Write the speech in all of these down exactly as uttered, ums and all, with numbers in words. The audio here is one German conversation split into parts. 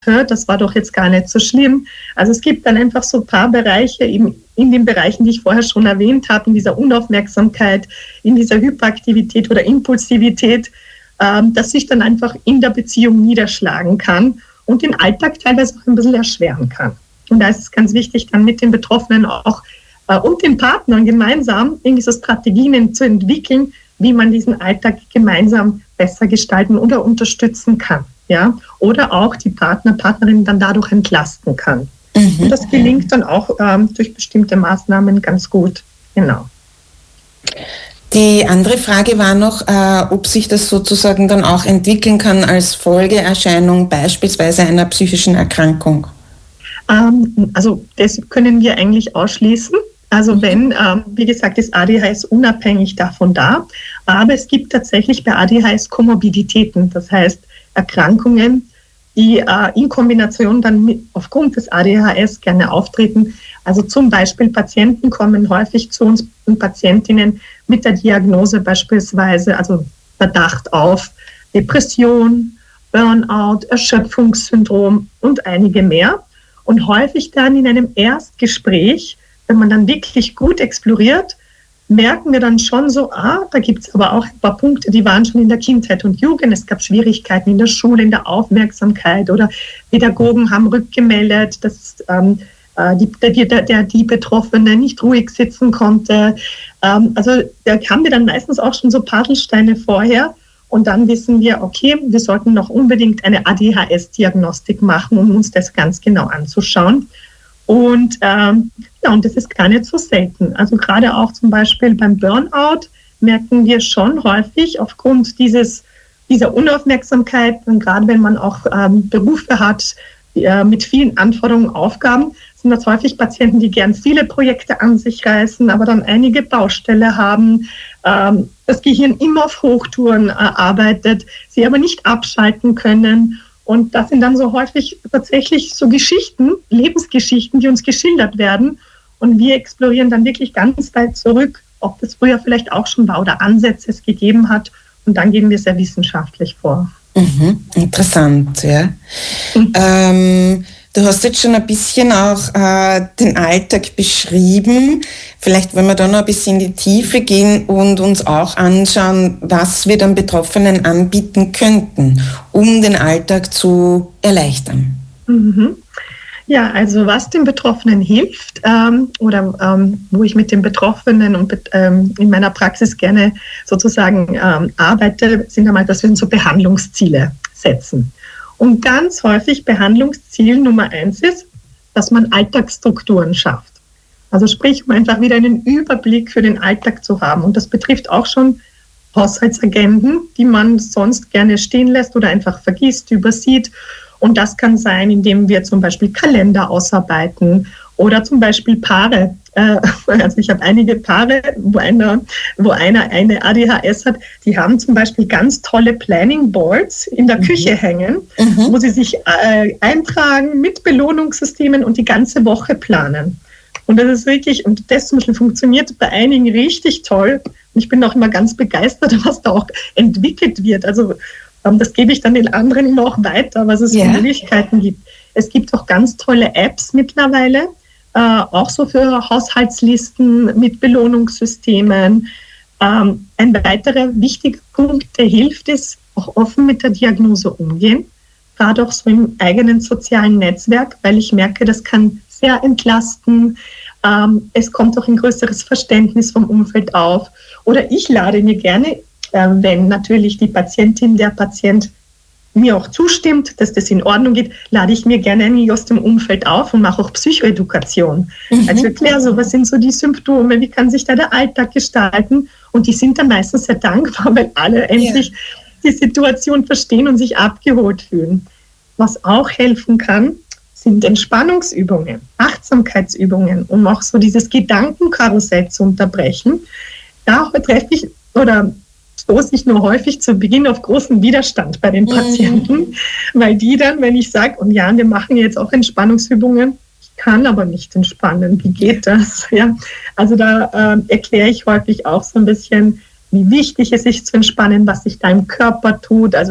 das war doch jetzt gar nicht so schlimm. Also es gibt dann einfach so ein paar Bereiche eben in den Bereichen, die ich vorher schon erwähnt habe, in dieser Unaufmerksamkeit, in dieser Hyperaktivität oder Impulsivität, ähm, dass sich dann einfach in der Beziehung niederschlagen kann und den Alltag teilweise auch ein bisschen erschweren kann. Und da ist es ganz wichtig, dann mit den Betroffenen auch äh, und den Partnern gemeinsam irgendwie so Strategien zu entwickeln, wie man diesen Alltag gemeinsam besser gestalten oder unterstützen kann. Ja? Oder auch die Partner, Partnerin dann dadurch entlasten kann. Mhm. Und das gelingt dann auch ähm, durch bestimmte Maßnahmen ganz gut. Genau. Die andere Frage war noch, äh, ob sich das sozusagen dann auch entwickeln kann als Folgeerscheinung beispielsweise einer psychischen Erkrankung. Ähm, also das können wir eigentlich ausschließen. Also wenn, ähm, wie gesagt, das A D H S unabhängig davon da, aber es gibt tatsächlich bei A D H S Komorbiditäten, das heißt Erkrankungen, die äh, in Kombination dann mit, aufgrund des A D H S gerne auftreten. Also zum Beispiel Patienten kommen häufig zu uns und Patientinnen mit der Diagnose beispielsweise, also Verdacht auf Depression, Burnout, Erschöpfungssyndrom und einige mehr. Und häufig dann in einem Erstgespräch, wenn man dann wirklich gut exploriert, merken wir dann schon so, ah, da gibt es aber auch ein paar Punkte, die waren schon in der Kindheit und Jugend. Es gab Schwierigkeiten in der Schule, in der Aufmerksamkeit oder Pädagogen haben rückgemeldet, dass ähm, die, der, der, die Betroffene nicht ruhig sitzen konnte. Ähm, also da haben wir dann meistens auch schon so Puzzlesteine vorher und dann wissen wir, okay, wir sollten noch unbedingt eine A D H S-Diagnostik machen, um uns das ganz genau anzuschauen. Und, ähm, ja, und das ist gar nicht so selten. Also gerade auch zum Beispiel beim Burnout merken wir schon häufig aufgrund dieses, dieser Unaufmerksamkeit, und gerade wenn man auch ähm, Berufe hat äh, mit vielen Anforderungen, Aufgaben, sind das häufig Patienten, die gern viele Projekte an sich reißen, aber dann einige Baustelle haben, ähm, das Gehirn immer auf Hochtouren äh, arbeitet, sie aber nicht abschalten können. Und das sind dann so häufig tatsächlich so Geschichten, Lebensgeschichten, die uns geschildert werden. Und wir explorieren dann wirklich ganz weit zurück, ob das früher vielleicht auch schon war oder Ansätze es gegeben hat. Und dann gehen wir sehr wissenschaftlich vor. Mhm, interessant, ja. Mhm. Ähm, du hast jetzt schon ein bisschen auch äh, den Alltag beschrieben. Vielleicht wollen wir da noch ein bisschen in die Tiefe gehen und uns auch anschauen, was wir den Betroffenen anbieten könnten, um den Alltag zu erleichtern. Mhm. Ja, also was den Betroffenen hilft ähm, oder ähm, wo ich mit den Betroffenen und ähm, in meiner Praxis gerne sozusagen ähm, arbeite, sind einmal, dass wir uns so Behandlungsziele setzen. Und ganz häufig Behandlungsziel Nummer eins ist, dass man Alltagsstrukturen schafft. Also sprich, um einfach wieder einen Überblick für den Alltag zu haben. Und das betrifft auch schon Haushaltsagenden, die man sonst gerne stehen lässt oder einfach vergisst, übersieht. Und das kann sein, indem wir zum Beispiel Kalender ausarbeiten oder zum Beispiel Paare. Also ich habe einige Paare, wo einer, wo einer eine A D H S hat, die haben zum Beispiel ganz tolle Planning Boards in der mhm. Küche hängen, mhm. wo sie sich äh, eintragen mit Belohnungssystemen und die ganze Woche planen. Und das ist wirklich, und das zum Beispiel funktioniert bei einigen richtig toll. Und ich bin auch immer ganz begeistert, was da auch entwickelt wird. Also das gebe ich dann den anderen immer auch weiter, was es yeah. für Möglichkeiten gibt. Es gibt auch ganz tolle Apps mittlerweile, äh, auch so für Haushaltslisten mit Belohnungssystemen. Ähm, ein weiterer wichtiger Punkt, der hilft, ist auch offen mit der Diagnose umgehen, gerade auch so im eigenen sozialen Netzwerk, weil ich merke, das kann sehr entlasten. Ähm, es kommt auch ein größeres Verständnis vom Umfeld auf. Oder ich lade mir gerne, wenn natürlich die Patientin, der Patient mir auch zustimmt, dass das in Ordnung geht, lade ich mir gerne einen aus dem Umfeld auf und mache auch Psychoedukation. Mhm. Also erkläre so, was sind so die Symptome, wie kann sich da der Alltag gestalten? Und die sind dann meistens sehr dankbar, weil alle endlich ja. die Situation verstehen und sich abgeholt fühlen. Was auch helfen kann, sind Entspannungsübungen, Achtsamkeitsübungen, um auch so dieses Gedankenkarussell zu unterbrechen. Da treffe ich oder stoße ich nur häufig zu Beginn auf großen Widerstand bei den Patienten, mhm. weil die dann, wenn ich sage, und ja, wir machen jetzt auch Entspannungsübungen, ich kann aber nicht entspannen, wie geht das? Ja, also da äh, erkläre ich häufig auch so ein bisschen, wie wichtig es ist zu entspannen, was sich da im Körper tut, also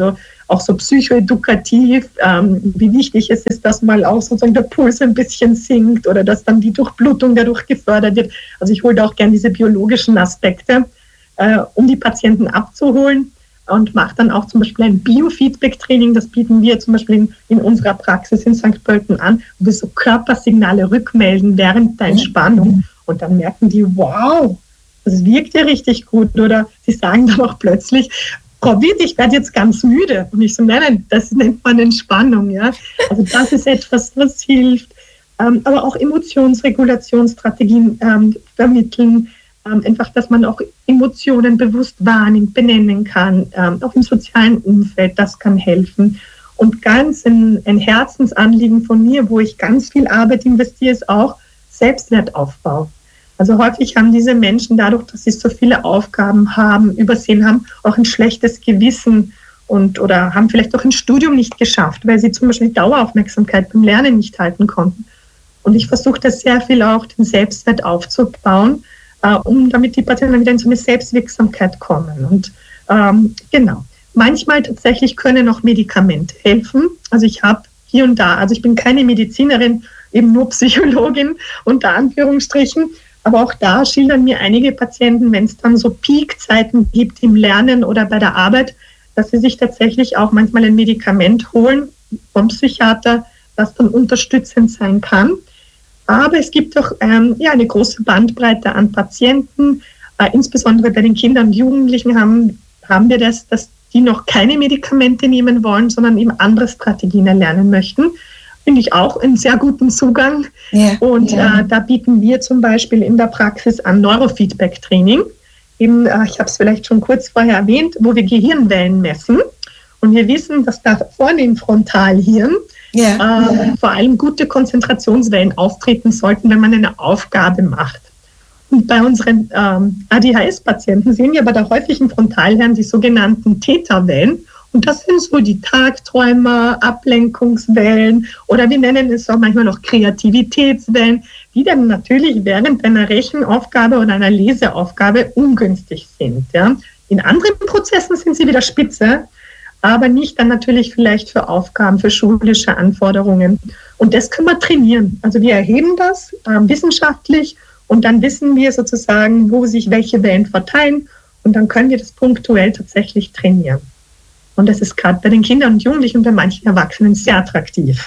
auch so psychoedukativ, ähm, wie wichtig es ist, dass mal auch sozusagen der Puls ein bisschen sinkt oder dass dann die Durchblutung dadurch gefördert wird. Also ich hole da auch gerne diese biologischen Aspekte, äh, um die Patienten abzuholen. Und mache dann auch zum Beispiel ein Biofeedback-Training, das bieten wir zum Beispiel in, in unserer Praxis in Sankt Pölten an, wo wir so Körpersignale rückmelden während der Entspannung und dann merken die, wow, das wirkt ja richtig gut, oder sie sagen dann auch plötzlich, Frau Witt, ich werde jetzt ganz müde und ich so, nein, nein, das nennt man Entspannung, ja, also das ist etwas, was hilft, ähm, aber auch Emotionsregulationsstrategien ähm, vermitteln, Ähm, einfach, dass man auch Emotionen bewusst wahrnimmt, benennen kann, ähm, auch im sozialen Umfeld, das kann helfen. Und ganz ein, ein Herzensanliegen von mir, wo ich ganz viel Arbeit investiere, ist auch Selbstwertaufbau. Also häufig haben diese Menschen dadurch, dass sie so viele Aufgaben haben, übersehen haben, auch ein schlechtes Gewissen und oder haben vielleicht auch ein Studium nicht geschafft, weil sie zum Beispiel die Daueraufmerksamkeit beim Lernen nicht halten konnten. Und ich versuche das sehr viel auch, den Selbstwert aufzubauen, Uh, um damit die Patienten wieder in so eine Selbstwirksamkeit kommen. Und ähm, genau, manchmal tatsächlich können auch Medikamente helfen. Also ich habe hier und da, also ich bin keine Medizinerin, eben nur Psychologin unter Anführungsstrichen, aber auch da schildern mir einige Patienten, wenn es dann so Peakzeiten gibt im Lernen oder bei der Arbeit, dass sie sich tatsächlich auch manchmal ein Medikament holen vom Psychiater, das dann unterstützend sein kann. Aber es gibt auch ähm, ja, eine große Bandbreite an Patienten, äh, insbesondere bei den Kindern und Jugendlichen haben, haben wir das, dass die noch keine Medikamente nehmen wollen, sondern eben andere Strategien erlernen möchten. Finde ich auch einen sehr guten Zugang. Ja, und ja. Äh, da bieten wir zum Beispiel in der Praxis an Neurofeedback-Training. Eben, äh, ich habe es vielleicht schon kurz vorher erwähnt, wo wir Gehirnwellen messen. Und wir wissen, dass da vorne im Frontalhirn ja. äh, vor allem gute Konzentrationswellen auftreten sollten, wenn man eine Aufgabe macht. Und bei unseren ähm, A D H S-Patienten sehen wir bei der häufigen Frontalhirn die sogenannten Theta-Wellen. Und das sind so die Tagträumer, Ablenkungswellen oder wir nennen es auch manchmal noch Kreativitätswellen, die dann natürlich während einer Rechenaufgabe oder einer Leseaufgabe ungünstig sind. Ja. In anderen Prozessen sind sie wieder spitze, aber nicht dann natürlich vielleicht für Aufgaben, für schulische Anforderungen. Und das können wir trainieren. Also wir erheben das äh, wissenschaftlich und dann wissen wir sozusagen, wo sich welche Wellen verteilen und dann können wir das punktuell tatsächlich trainieren. Und das ist gerade bei den Kindern und Jugendlichen und bei manchen Erwachsenen sehr attraktiv.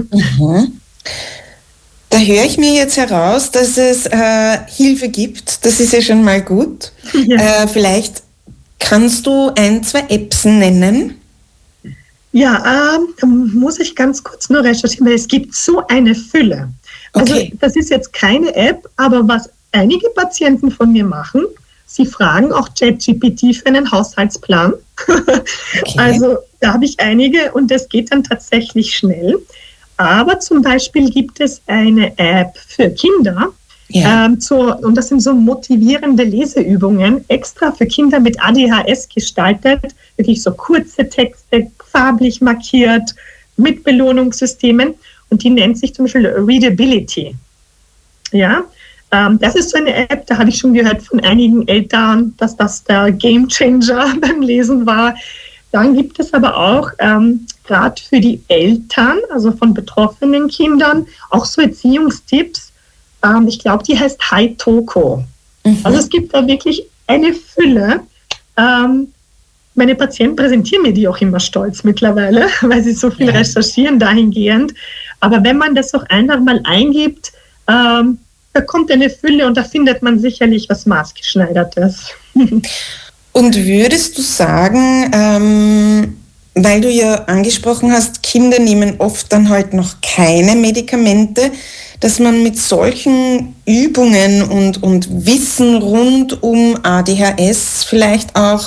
Mhm. Da höre ich mir jetzt heraus, dass es äh, Hilfe gibt. Das ist ja schon mal gut. Ja. Äh, vielleicht kannst du ein, zwei Apps nennen? Ja, ähm, muss ich ganz kurz nur recherchieren, weil es gibt so eine Fülle. Also okay. Das ist jetzt keine App, aber was einige Patienten von mir machen, sie fragen auch ChatGPT für einen Haushaltsplan. Okay. Also da habe ich einige und das geht dann tatsächlich schnell. Aber zum Beispiel gibt es eine App für Kinder, ja. ähm, so, und das sind so motivierende Leseübungen, extra für Kinder mit A D H S gestaltet, wirklich so kurze Texte, farblich markiert, mit Belohnungssystemen und die nennt sich zum Beispiel Readability. Ja, ähm, das ist so eine App, da habe ich schon gehört von einigen Eltern, dass das der Gamechanger beim Lesen war. Dann gibt es aber auch ähm, gerade für die Eltern, also von betroffenen Kindern, auch so Erziehungstipps. Ähm, ich glaube, die heißt Hi-Toko. Mhm. Also es gibt da wirklich eine Fülle. Ähm, Meine Patienten präsentieren mir die auch immer stolz mittlerweile, weil sie so viel ja. recherchieren dahingehend. Aber wenn man das auch einfach mal eingibt, ähm, da kommt eine Fülle und da findet man sicherlich was Maßgeschneidertes. Und würdest du sagen, ähm, weil du ja angesprochen hast, Kinder nehmen oft dann halt noch keine Medikamente, dass man mit solchen Übungen und, und Wissen rund um A D H S vielleicht auch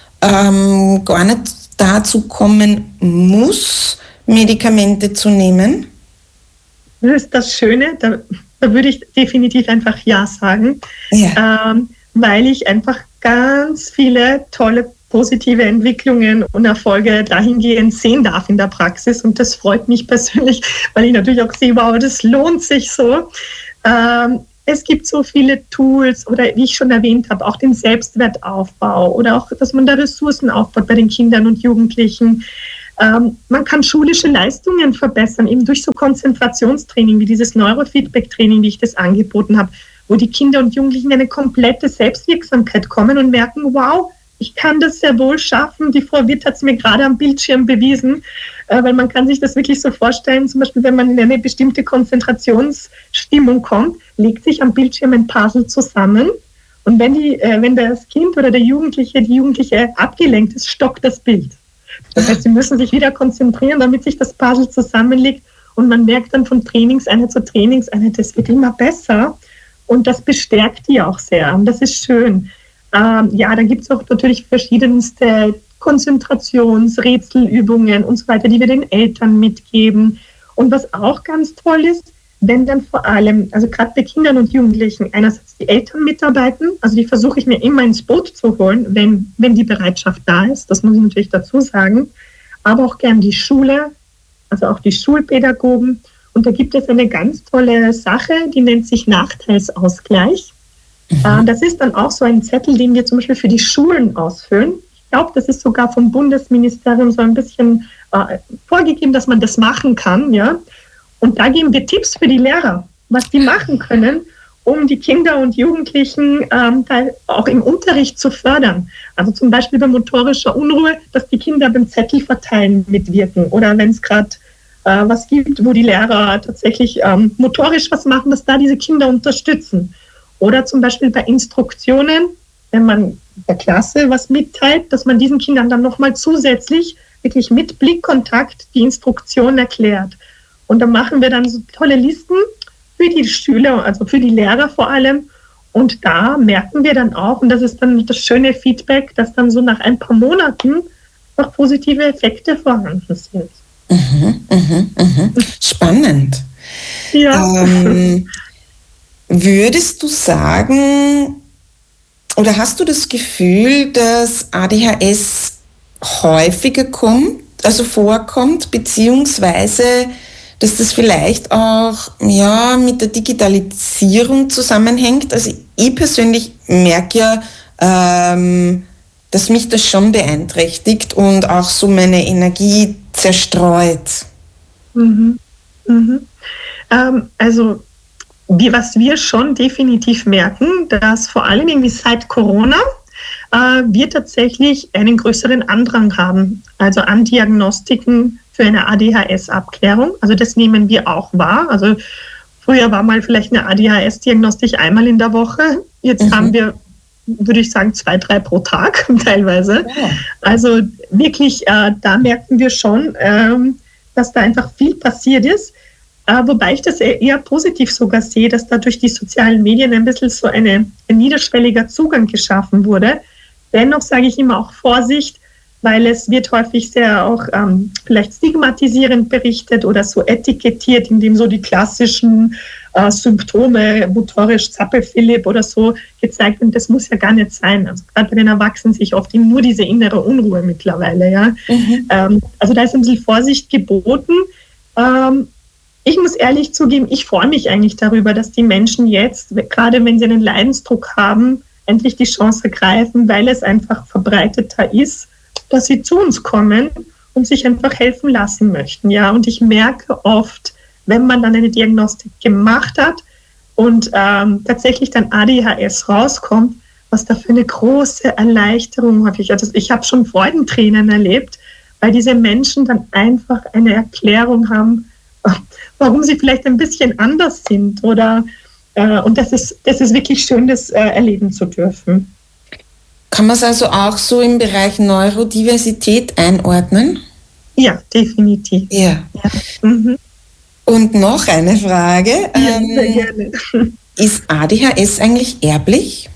Ähm, gar nicht dazu kommen muss, Medikamente zu nehmen? Das ist das Schöne, da, da würde ich definitiv einfach Ja sagen, ja. Ähm, weil ich einfach ganz viele tolle positive Entwicklungen und Erfolge dahingehend sehen darf in der Praxis und das freut mich persönlich, weil ich natürlich auch sehe, wow, das lohnt sich so. Ähm, Es gibt so viele Tools oder wie ich schon erwähnt habe, auch den Selbstwertaufbau oder auch, dass man da Ressourcen aufbaut bei den Kindern und Jugendlichen. Ähm, man kann schulische Leistungen verbessern, eben durch so Konzentrationstraining, wie dieses Neurofeedback-Training, wie ich das angeboten habe, wo die Kinder und Jugendlichen in eine komplette Selbstwirksamkeit kommen und merken, wow, ich kann das sehr wohl schaffen. Die Frau Witt hat es mir gerade am Bildschirm bewiesen, äh, weil man kann sich das wirklich so vorstellen, zum Beispiel, wenn man in eine bestimmte Konzentrationsstimmung kommt, legt sich am Bildschirm ein Puzzle zusammen und wenn, die, äh, wenn das Kind oder der Jugendliche, die Jugendliche abgelenkt ist, stockt das Bild. Das heißt, sie müssen sich wieder konzentrieren, damit sich das Puzzle zusammenlegt und man merkt dann von Trainingseinheit zu Trainingseinheit, das wird immer besser und das bestärkt die auch sehr und das ist schön. Ähm, ja, dann gibt es auch natürlich verschiedenste Konzentrations-, Rätselübungen und so weiter, die wir den Eltern mitgeben. Und was auch ganz toll ist, wenn dann vor allem, also gerade bei Kindern und Jugendlichen, einerseits die Eltern mitarbeiten, also die versuche ich mir immer ins Boot zu holen, wenn, wenn die Bereitschaft da ist, das muss ich natürlich dazu sagen, aber auch gern die Schule, also auch die Schulpädagogen. Und da gibt es eine ganz tolle Sache, die nennt sich Nachteilsausgleich. Mhm. Das ist dann auch so ein Zettel, den wir zum Beispiel für die Schulen ausfüllen. Ich glaube, das ist sogar vom Bundesministerium so ein bisschen äh, vorgegeben, dass man das machen kann. Ja? Und da geben wir Tipps für die Lehrer, was die machen können, um die Kinder und Jugendlichen ähm, auch im Unterricht zu fördern. Also zum Beispiel bei motorischer Unruhe, dass die Kinder beim Zettel verteilen mitwirken. Oder wenn es gerade äh, was gibt, wo die Lehrer tatsächlich ähm, motorisch was machen, dass da diese Kinder unterstützen. Oder zum Beispiel bei Instruktionen, wenn man der Klasse was mitteilt, dass man diesen Kindern dann nochmal zusätzlich wirklich mit Blickkontakt die Instruktion erklärt. Und da machen wir dann so tolle Listen für die Schüler, also für die Lehrer vor allem. Und da merken wir dann auch, und das ist dann das schöne Feedback, dass dann so nach ein paar Monaten noch positive Effekte vorhanden sind. Mhm, mhm, mhm. Spannend. Ja. Ähm, Würdest du sagen, oder hast du das Gefühl, dass A D H S häufiger kommt, also vorkommt, beziehungsweise dass das vielleicht auch ja, mit der Digitalisierung zusammenhängt? Also ich persönlich merke ja, ähm, dass mich das schon beeinträchtigt und auch so meine Energie zerstreut. Mhm. Mhm. Ähm, also Wir, was wir schon definitiv merken, dass vor allem irgendwie seit Corona äh, wir tatsächlich einen größeren Andrang haben, also an Diagnostiken für eine A D H S-Abklärung. Also das nehmen wir auch wahr. Also früher war mal vielleicht eine A D H S-Diagnostik einmal in der Woche. Jetzt mhm. haben wir, würde ich sagen, zwei, drei pro Tag teilweise. Ja. Also wirklich, äh, da merken wir schon, ähm, dass da einfach viel passiert ist. Uh, wobei ich das eher positiv sogar sehe, dass da durch die sozialen Medien ein bisschen so eine, ein niederschwelliger Zugang geschaffen wurde. Dennoch sage ich immer auch Vorsicht, weil es wird häufig sehr auch ähm, vielleicht stigmatisierend berichtet oder so etikettiert, indem so die klassischen äh, Symptome, motorisch Zappel-Philipp oder so gezeigt werden. Das muss ja gar nicht sein. Also gerade bei den Erwachsenen sehe ich oft nur diese innere Unruhe mittlerweile. Ja? Mhm. Ähm, also da ist ein bisschen Vorsicht geboten. Ähm, Ich muss ehrlich zugeben, ich freue mich eigentlich darüber, dass die Menschen jetzt, gerade wenn sie einen Leidensdruck haben, endlich die Chance ergreifen, weil es einfach verbreiteter ist, dass sie zu uns kommen und sich einfach helfen lassen möchten. Ja, und ich merke oft, wenn man dann eine Diagnostik gemacht hat und ähm, tatsächlich dann A D H S rauskommt, was da für eine große Erleichterung habe ich. Also ich habe schon Freudentränen erlebt, weil diese Menschen dann einfach eine Erklärung haben, warum sie vielleicht ein bisschen anders sind. Oder, äh, und das ist, das ist wirklich schön, das äh, erleben zu dürfen. Kann man es also auch so im Bereich Neurodiversität einordnen? Ja, definitiv. Ja. ja. Mhm. Und noch eine Frage. Ja, ähm, sehr gerne. Ist A D H S eigentlich erblich?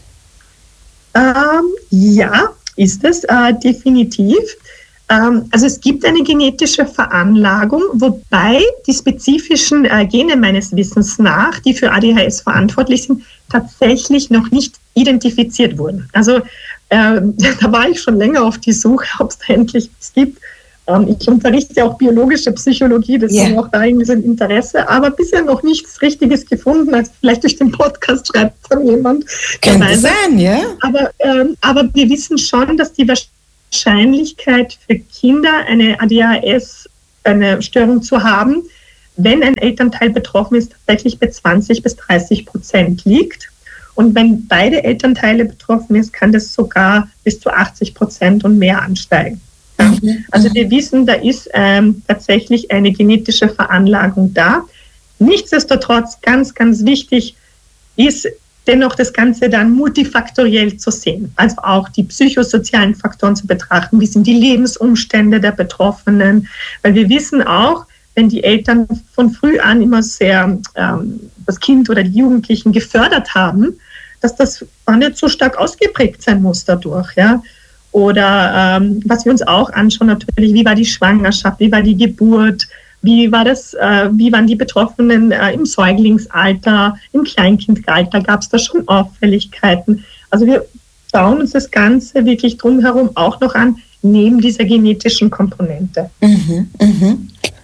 Ähm, ja, ist es äh, definitiv. Also es gibt eine genetische Veranlagung, wobei die spezifischen äh, Gene meines Wissens nach, die für A D H S verantwortlich sind, tatsächlich noch nicht identifiziert wurden. Also äh, da war ich schon länger auf die Suche, ob es da endlich was gibt. Ähm, ich unterrichte ja auch biologische Psychologie, deswegen yeah. auch da irgendwie so ein Interesse, aber bisher noch nichts Richtiges gefunden. Also vielleicht durch den Podcast schreibt dann jemand. Könnte sein, ja. Aber, ähm, aber wir wissen schon, dass die Wahrscheinlichkeit für Kinder, eine A D H S, eine Störung zu haben, wenn ein Elternteil betroffen ist, tatsächlich bei zwanzig bis dreißig Prozent liegt. Und wenn beide Elternteile betroffen ist, kann das sogar bis zu achtzig Prozent und mehr ansteigen. Ja. Mhm. Also wir wissen, da ist ähm, tatsächlich eine genetische Veranlagung da. Nichtsdestotrotz, ganz, ganz wichtig ist dennoch das Ganze dann multifaktoriell zu sehen. Also auch die psychosozialen Faktoren zu betrachten. Wie sind die Lebensumstände der Betroffenen? Weil wir wissen auch, wenn die Eltern von früh an immer sehr ähm, das Kind oder die Jugendlichen gefördert haben, dass das gar nicht so stark ausgeprägt sein muss dadurch. Ja? Oder ähm, was wir uns auch anschauen natürlich, wie war die Schwangerschaft, wie war die Geburt, wie war das, äh, wie waren die Betroffenen äh, im Säuglingsalter, im Kleinkindalter, gab es da schon Auffälligkeiten. Also wir schauen uns das Ganze wirklich drumherum auch noch an, neben dieser genetischen Komponente. Mhm, mhm.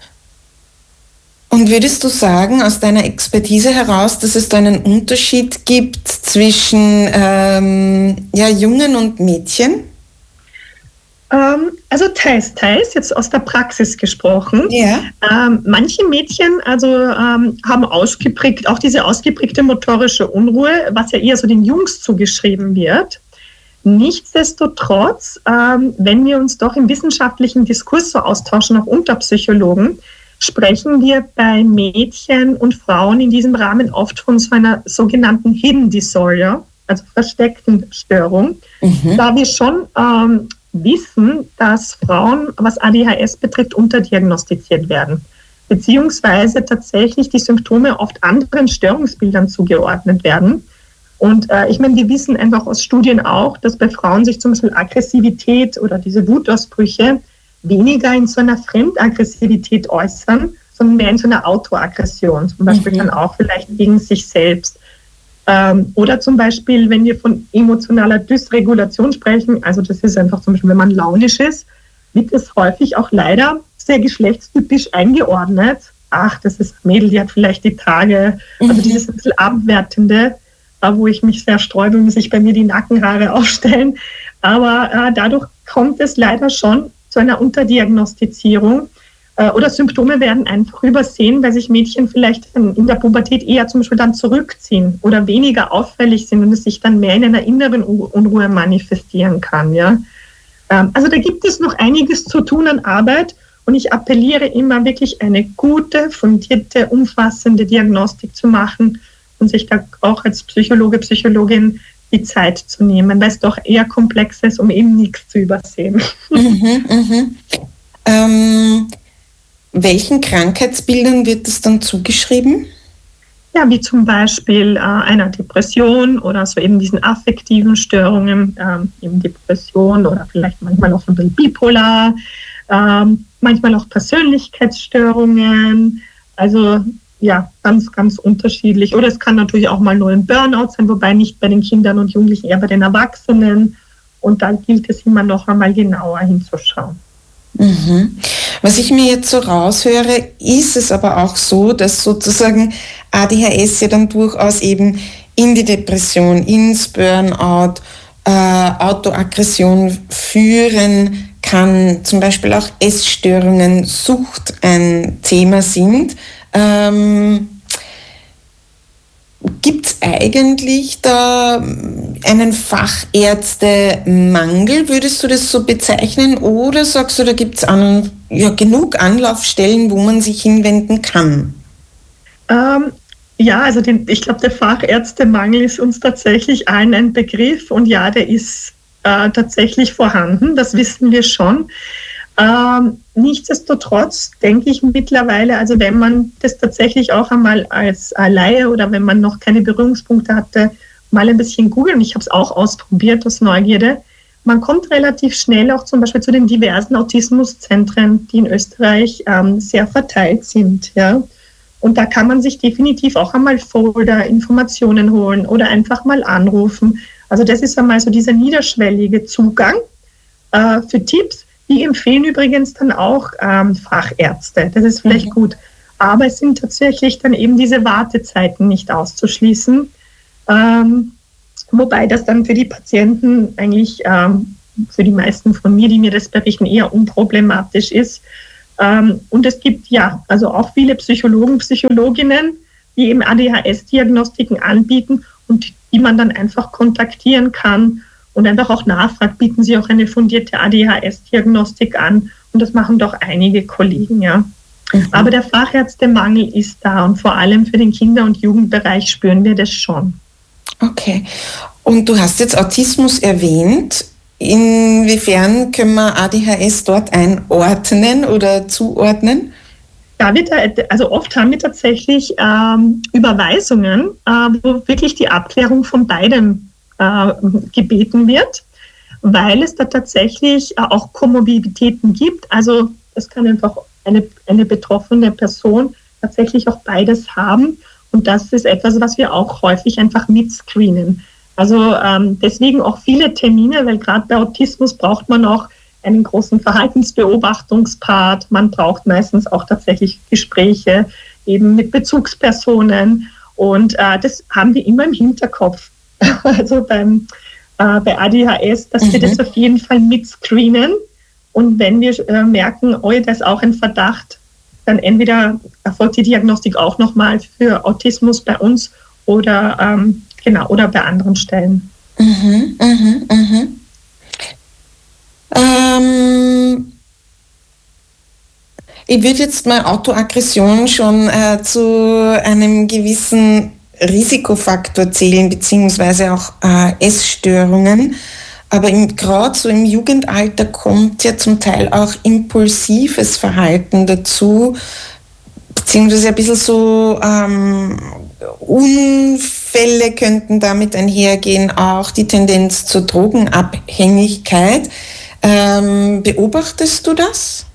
Und würdest du sagen, aus deiner Expertise heraus, dass es da einen Unterschied gibt zwischen ähm, ja, Jungen und Mädchen? Ähm, also teils, teils, jetzt aus der Praxis gesprochen. Ja. Ähm, manche Mädchen also, ähm, haben ausgeprägt, auch diese ausgeprägte motorische Unruhe, was ja eher so den Jungs zugeschrieben wird. Nichtsdestotrotz, ähm, wenn wir uns doch im wissenschaftlichen Diskurs so austauschen, auch unter Psychologen, sprechen wir bei Mädchen und Frauen in diesem Rahmen oft von so einer sogenannten Hidden Disorder, also versteckten Störung, mhm. da wir schon ähm, wissen, dass Frauen, was A D H S betrifft, unterdiagnostiziert werden, beziehungsweise tatsächlich die Symptome oft anderen Störungsbildern zugeordnet werden. Und äh, ich meine, wir wissen einfach aus Studien auch, dass bei Frauen sich zum Beispiel Aggressivität oder diese Wutausbrüche weniger in so einer Fremdaggressivität äußern, sondern mehr in so einer Autoaggression, zum Beispiel mhm. dann auch vielleicht gegen sich selbst. Ähm, oder zum Beispiel, wenn wir von emotionaler Dysregulation sprechen, also das ist einfach zum Beispiel, wenn man launisch ist, wird es häufig auch leider sehr geschlechtstypisch eingeordnet. Ach, das ist ein Mädel, die hat vielleicht die Tage, mhm. also dieses ein bisschen abwertende, wo ich mich sehr sträube und sich bei mir die Nackenhaare aufstellen. Aber äh, dadurch kommt es leider schon zu einer Unterdiagnostizierung äh, oder Symptome werden einfach übersehen, weil sich Mädchen vielleicht in der Pubertät eher zum Beispiel dann zurückziehen oder weniger auffällig sind und es sich dann mehr in einer inneren Unruhe manifestieren kann. Ja? Ähm, also da gibt es noch einiges zu tun an Arbeit und ich appelliere immer wirklich eine gute, fundierte, umfassende Diagnostik zu machen und sich da auch als Psychologe, Psychologin die Zeit zu nehmen, weil es doch eher komplex ist, um eben nichts zu übersehen. Mhm, mhm. Ähm, welchen Krankheitsbildern wird es dann zugeschrieben? Ja, wie zum Beispiel äh, einer Depression oder so eben diesen affektiven Störungen, ähm, eben Depression oder vielleicht manchmal auch so ein bisschen bipolar, ähm, manchmal auch Persönlichkeitsstörungen, also ja, ganz, ganz unterschiedlich. Oder es kann natürlich auch mal nur ein Burnout sein, wobei nicht bei den Kindern und Jugendlichen, eher bei den Erwachsenen. Und da gilt es immer noch einmal genauer hinzuschauen. Mhm. Was ich mir jetzt so raushöre, ist es aber auch so, dass sozusagen A D H S ja dann durchaus eben in die Depression, ins Burnout, äh, Autoaggression führen kann, zum Beispiel auch Essstörungen, Sucht ein Thema sind. Ähm, gibt es eigentlich da einen Fachärztemangel, würdest du das so bezeichnen? Oder sagst du, da gibt es an, ja, genug Anlaufstellen, wo man sich hinwenden kann? Ähm, ja, also den, ich glaube, der Fachärztemangel ist uns tatsächlich allen ein Begriff. Und ja, der ist äh, tatsächlich vorhanden, das wissen wir schon. Ähm, nichtsdestotrotz denke ich mittlerweile, also wenn man das tatsächlich auch einmal als äh, Laie oder wenn man noch keine Berührungspunkte hatte, mal ein bisschen googeln. Ich habe es auch ausprobiert aus Neugierde. Man kommt relativ schnell auch zum Beispiel zu den diversen Autismuszentren, die in Österreich ähm, sehr verteilt sind. Ja? Und da kann man sich definitiv auch einmal Folder, Informationen holen oder einfach mal anrufen. Also das ist einmal so dieser niederschwellige Zugang äh, für Tipps. Die empfehlen übrigens dann auch ähm, Fachärzte. Das ist vielleicht mhm. gut. Aber es sind tatsächlich dann eben diese Wartezeiten nicht auszuschließen. Ähm, wobei das dann für die Patienten eigentlich ähm, für die meisten von mir, die mir das berichten, eher unproblematisch ist. Ähm, und es gibt ja also auch viele Psychologen, Psychologinnen, die eben A D H S-Diagnostiken anbieten und die man dann einfach kontaktieren kann und einfach auch nachfragt, bieten sie auch eine fundierte A D H S-Diagnostik an. Und das machen doch einige Kollegen, ja. Mhm. Aber der Fachärztemangel ist da und vor allem für den Kinder- und Jugendbereich spüren wir das schon. Okay. Und du hast jetzt Autismus erwähnt. Inwiefern können wir A D H S dort einordnen oder zuordnen? Da wird, also oft haben wir tatsächlich ähm, Überweisungen, äh, wo wirklich die Abklärung von beidem äh, gebeten wird, weil es da tatsächlich äh, auch Komorbiditäten gibt. Also es kann einfach eine, eine betroffene Person tatsächlich auch beides haben. Und das ist etwas, was wir auch häufig einfach mitscreenen. Also ähm, deswegen auch viele Termine, weil gerade bei Autismus braucht man auch einen großen Verhaltensbeobachtungspart. Man braucht meistens auch tatsächlich Gespräche eben mit Bezugspersonen. Und äh, das haben wir immer im Hinterkopf. Also beim, äh, bei A D H S, dass mhm. wir das auf jeden Fall mitscreenen. Und wenn wir äh, merken, oh, da ist auch ein Verdacht, dann entweder erfolgt die Diagnostik auch nochmal für Autismus bei uns oder ähm, genau oder bei anderen Stellen. Mhm, mhm, mhm. Ähm, ich würde jetzt mal Autoaggression schon äh, zu einem gewissen Risikofaktor zählen, beziehungsweise auch äh, Essstörungen. Aber gerade so im Jugendalter kommt ja zum Teil auch impulsives Verhalten dazu, beziehungsweise ein bisschen so ähm, Unfälle könnten damit einhergehen, auch die Tendenz zur Drogenabhängigkeit. Ähm, beobachtest du das?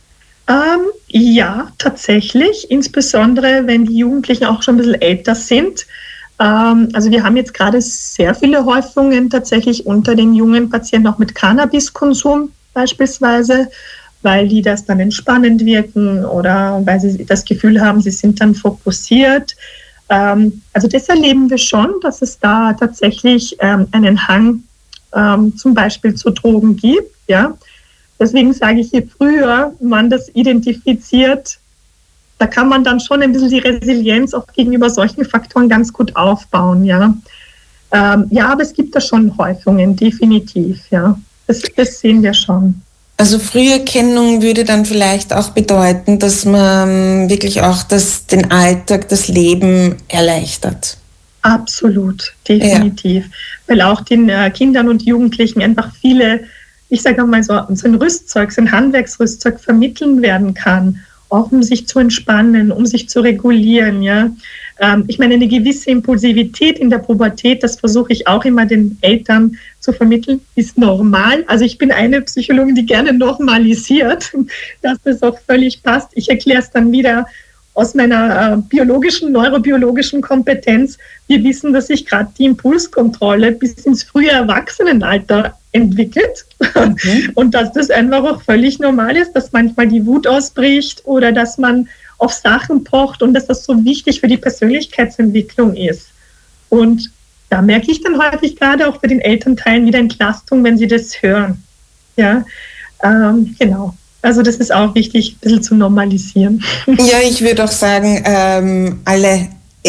Ähm, ja, tatsächlich, insbesondere wenn die Jugendlichen auch schon ein bisschen älter sind. Ähm, also wir haben jetzt gerade sehr viele Häufungen tatsächlich unter den jungen Patienten auch mit Cannabiskonsum beispielsweise, weil die das dann entspannend wirken oder weil sie das Gefühl haben, sie sind dann fokussiert. Ähm, also das erleben wir schon, dass es da tatsächlich ähm, einen Hang ähm, zum Beispiel zu Drogen gibt. Ja? Deswegen sage ich, je früher man das identifiziert, da kann man dann schon ein bisschen die Resilienz auch gegenüber solchen Faktoren ganz gut aufbauen. Ja, ähm, ja, aber es gibt da schon Häufungen, definitiv. Ja, das, das sehen wir schon. Also Früherkennung würde dann vielleicht auch bedeuten, dass man wirklich auch das, den Alltag, das Leben erleichtert. Absolut, definitiv. Ja. Weil auch den äh, Kindern und Jugendlichen einfach viele, ich sage mal so, so ein Rüstzeug, so ein Handwerksrüstzeug vermitteln werden kann, auch um sich zu entspannen, um sich zu regulieren. Ja. Ähm, ich meine, eine gewisse Impulsivität in der Pubertät, das versuche ich auch immer den Eltern zu vermitteln, ist normal. Also ich bin eine Psychologin, die gerne normalisiert, dass das auch völlig passt. Ich erkläre es dann wieder aus meiner äh, biologischen, neurobiologischen Kompetenz. Wir wissen, dass sich gerade die Impulskontrolle bis ins frühe Erwachsenenalter entwickelt okay. Und dass das einfach auch völlig normal ist, dass manchmal die Wut ausbricht oder dass man auf Sachen pocht und dass das so wichtig für die Persönlichkeitsentwicklung ist. Und da merke ich dann häufig gerade auch bei den Elternteilen wieder Entlastung, wenn sie das hören. Ja, ähm, genau. Also das ist auch wichtig, ein bisschen zu normalisieren. Ja, ich würde auch sagen, ähm, alle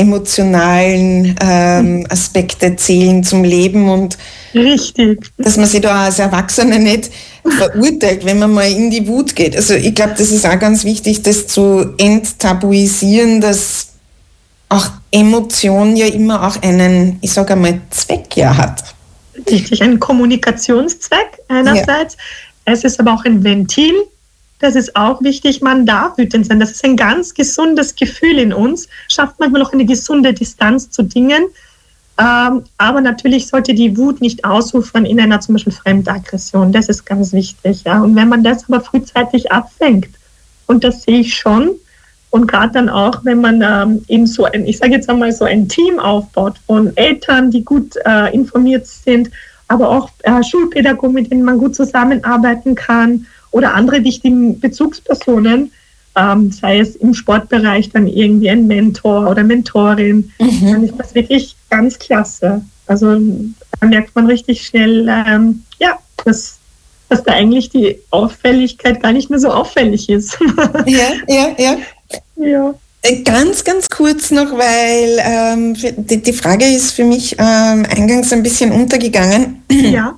emotionalen ähm, Aspekte zählen zum Leben und richtig, dass man sich da als Erwachsene nicht verurteilt, wenn man mal in die Wut geht. Also ich glaube, das ist auch ganz wichtig, das zu enttabuisieren, dass auch Emotion ja immer auch einen, ich sage einmal, Zweck ja hat. Richtig, einen Kommunikationszweck einerseits. Ja. Es ist aber auch ein Ventil. Das ist auch wichtig, man darf wütend sein. Das ist ein ganz gesundes Gefühl in uns, schafft manchmal auch eine gesunde Distanz zu Dingen. Ähm, aber natürlich sollte die Wut nicht ausufern in einer zum Beispiel Fremdaggression. Das ist ganz wichtig. Ja? Und wenn man das aber frühzeitig abfängt, und das sehe ich schon, und gerade dann auch, wenn man ähm, eben so ein, ich sage jetzt einmal so ein Team aufbaut von Eltern, die gut äh, informiert sind, aber auch äh, Schulpädagogen, mit denen man gut zusammenarbeiten kann, oder andere wichtigen Bezugspersonen, ähm, sei es im Sportbereich dann irgendwie ein Mentor oder Mentorin, mhm. dann ist das wirklich ganz klasse. Also da merkt man richtig schnell, ähm, ja, dass dass da eigentlich die Auffälligkeit gar nicht mehr so auffällig ist. Ja, ja, ja. Ja. Ganz, ganz kurz noch, weil ähm, die, die Frage ist für mich ähm, eingangs ein bisschen untergegangen, Ja.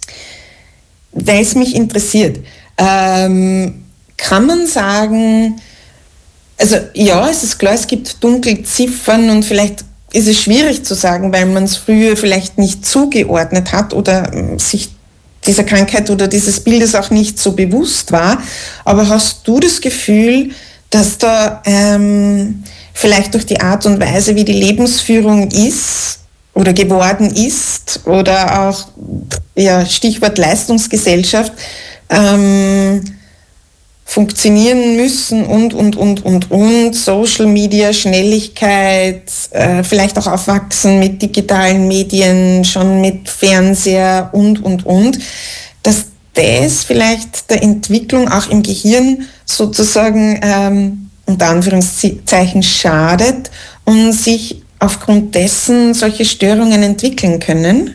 weil es mich interessiert. Ähm, kann man sagen, also ja, es ist klar, es gibt Dunkelziffern und vielleicht ist es schwierig zu sagen, weil man es früher vielleicht nicht zugeordnet hat oder ähm, sich dieser Krankheit oder dieses Bildes auch nicht so bewusst war. Aber hast du das Gefühl, dass da ähm, vielleicht durch die Art und Weise, wie die Lebensführung ist oder geworden ist oder auch, ja, Stichwort Leistungsgesellschaft, ähm, funktionieren müssen und, und, und, und, und, Social Media, Schnelligkeit, äh, vielleicht auch aufwachsen mit digitalen Medien, schon mit Fernseher und, und, und, dass das vielleicht der Entwicklung auch im Gehirn sozusagen ähm, unter Anführungszeichen schadet und sich aufgrund dessen solche Störungen entwickeln können?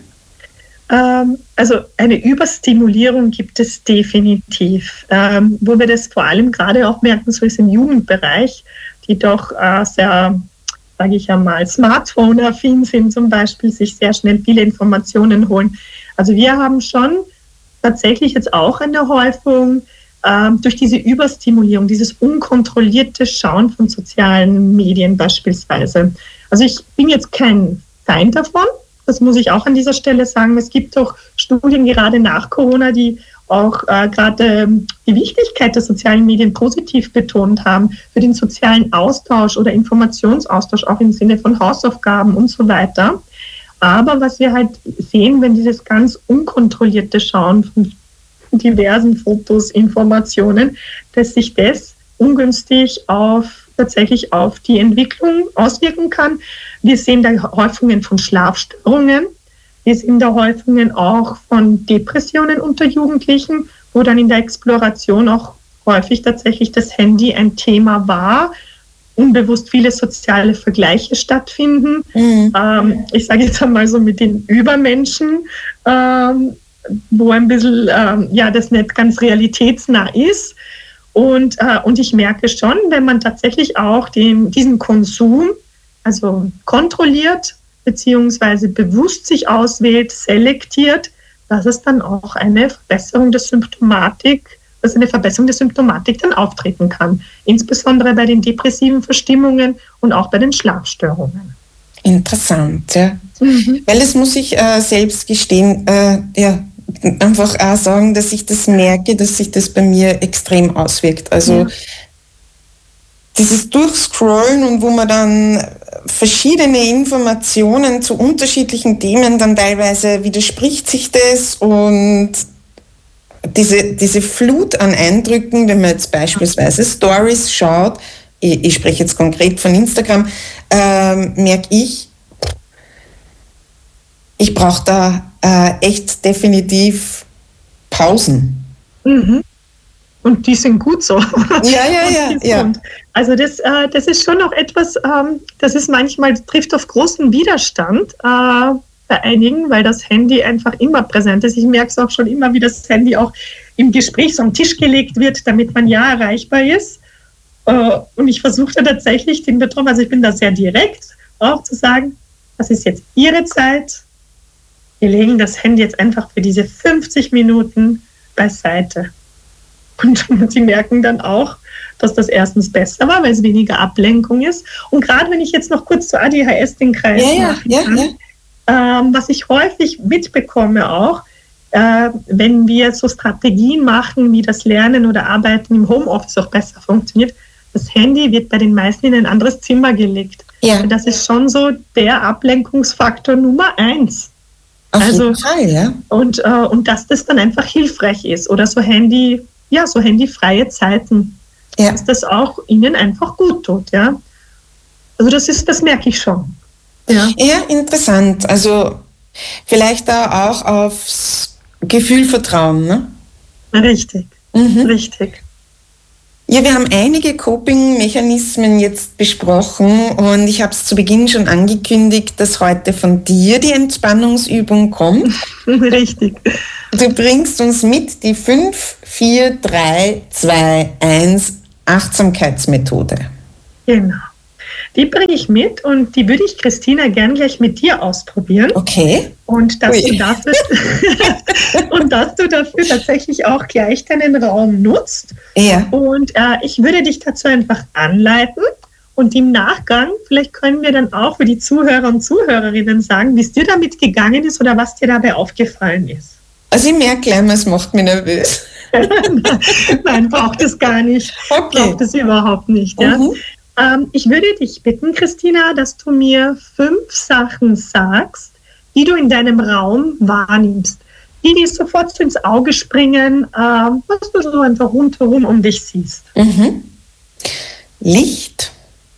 Ähm, also eine Überstimulierung gibt es definitiv. Ähm, wo wir das vor allem gerade auch merken, so ist im Jugendbereich, die doch äh, sehr, sage ich einmal, Smartphone-affin sind zum Beispiel, sich sehr schnell viele Informationen holen. Also wir haben schon tatsächlich jetzt auch eine Häufung äh, durch diese Überstimulierung, dieses unkontrollierte Schauen von sozialen Medien beispielsweise. Also ich bin jetzt kein Feind davon, das muss ich auch an dieser Stelle sagen. Es gibt doch Studien gerade nach Corona, die auch äh, gerade ähm, die Wichtigkeit der sozialen Medien positiv betont haben für den sozialen Austausch oder Informationsaustausch, auch im Sinne von Hausaufgaben und so weiter. Aber was wir halt sehen, wenn dieses ganz unkontrollierte Schauen von diversen Fotos, Informationen, dass sich das ungünstig auf tatsächlich auf die Entwicklung auswirken kann. Wir sehen da Häufungen von Schlafstörungen. Wir sehen da Häufungen auch von Depressionen unter Jugendlichen, wo dann in der Exploration auch häufig tatsächlich das Handy ein Thema war, unbewusst viele soziale Vergleiche stattfinden. Mhm. Ähm, ich sage jetzt einmal so mit den Übermenschen, ähm, wo ein bisschen ähm, ja, das nicht ganz realitätsnah ist. Und, äh, und ich merke schon, wenn man tatsächlich auch den, diesen Konsum, also kontrolliert beziehungsweise bewusst sich auswählt, selektiert, dass es dann auch eine Verbesserung der Symptomatik, dass eine Verbesserung der Symptomatik dann auftreten kann. Insbesondere bei den depressiven Verstimmungen und auch bei den Schlafstörungen. Interessant, ja. Mhm. Weil das muss ich äh, selbst gestehen, äh, ja, einfach auch sagen, dass ich das merke, dass sich das bei mir extrem auswirkt. Also ja. Dieses Durchscrollen und wo man dann verschiedene Informationen zu unterschiedlichen Themen, dann teilweise widerspricht sich das und diese, diese Flut an Eindrücken, wenn man jetzt beispielsweise Stories schaut, ich, ich spreche jetzt konkret von Instagram, ähm, merke ich, ich brauche da äh, echt definitiv Pausen. Mhm. Und die sind gut so. Ja, ja, ja. ja. Also das, äh, das ist schon noch etwas, ähm, das ist manchmal, trifft auf großen Widerstand äh, bei einigen, weil das Handy einfach immer präsent ist. Ich merke es auch schon immer, wie das Handy auch im Gespräch so am Tisch gelegt wird, damit man ja erreichbar ist. Äh, und ich versuche da tatsächlich den Betroffenen, also ich bin da sehr direkt, auch zu sagen, das ist jetzt Ihre Zeit. Wir legen das Handy jetzt einfach für diese fünfzig Minuten beiseite. Und sie merken dann auch, dass das erstens besser war, weil es weniger Ablenkung ist. Und gerade wenn ich jetzt noch kurz zu A D H S den Kreis ja, machen ja, kann, ja, ja. Ähm, was ich häufig mitbekomme auch, äh, wenn wir so Strategien machen, wie das Lernen oder Arbeiten im Homeoffice auch besser funktioniert, das Handy wird bei den meisten in ein anderes Zimmer gelegt. Ja. Und das ist schon so der Ablenkungsfaktor Nummer eins. Auf also, jeden Fall, ja. Und, äh, und dass das dann einfach hilfreich ist. Oder so Handy, ja, so handyfreie Zeiten. Ja. Dass das auch ihnen einfach gut tut, ja. Also das ist, das merke ich schon. Ja, ja, interessant. Also vielleicht da auch aufs Gefühl vertrauen, ne? Richtig, mhm. richtig. Ja, wir haben einige Coping-Mechanismen jetzt besprochen und ich habe es zu Beginn schon angekündigt, dass heute von dir die Entspannungsübung kommt. Richtig. Du bringst uns mit die fünf vier drei zwei eins Achtsamkeitsmethode. Genau. Die bringe ich mit und die würde ich, Christina, gern gleich mit dir ausprobieren. Okay. Und dass, Ui. du dafür, und dass du dafür tatsächlich auch gleich deinen Raum nutzt. Ja. Und äh, ich würde dich dazu einfach anleiten. Und im Nachgang, vielleicht können wir dann auch für die Zuhörer und Zuhörerinnen sagen, wie es dir damit gegangen ist oder was dir dabei aufgefallen ist. Also ich merke gleich, es macht mich nervös. Nein, braucht es gar nicht. Okay. Braucht es überhaupt nicht. Ja? Mhm. Ähm, ich würde dich bitten, Christina, dass du mir fünf Sachen sagst, die du in deinem Raum wahrnimmst, die dir sofort so ins Auge springen, ähm, was du so einfach rundherum um dich siehst. Mhm. Licht,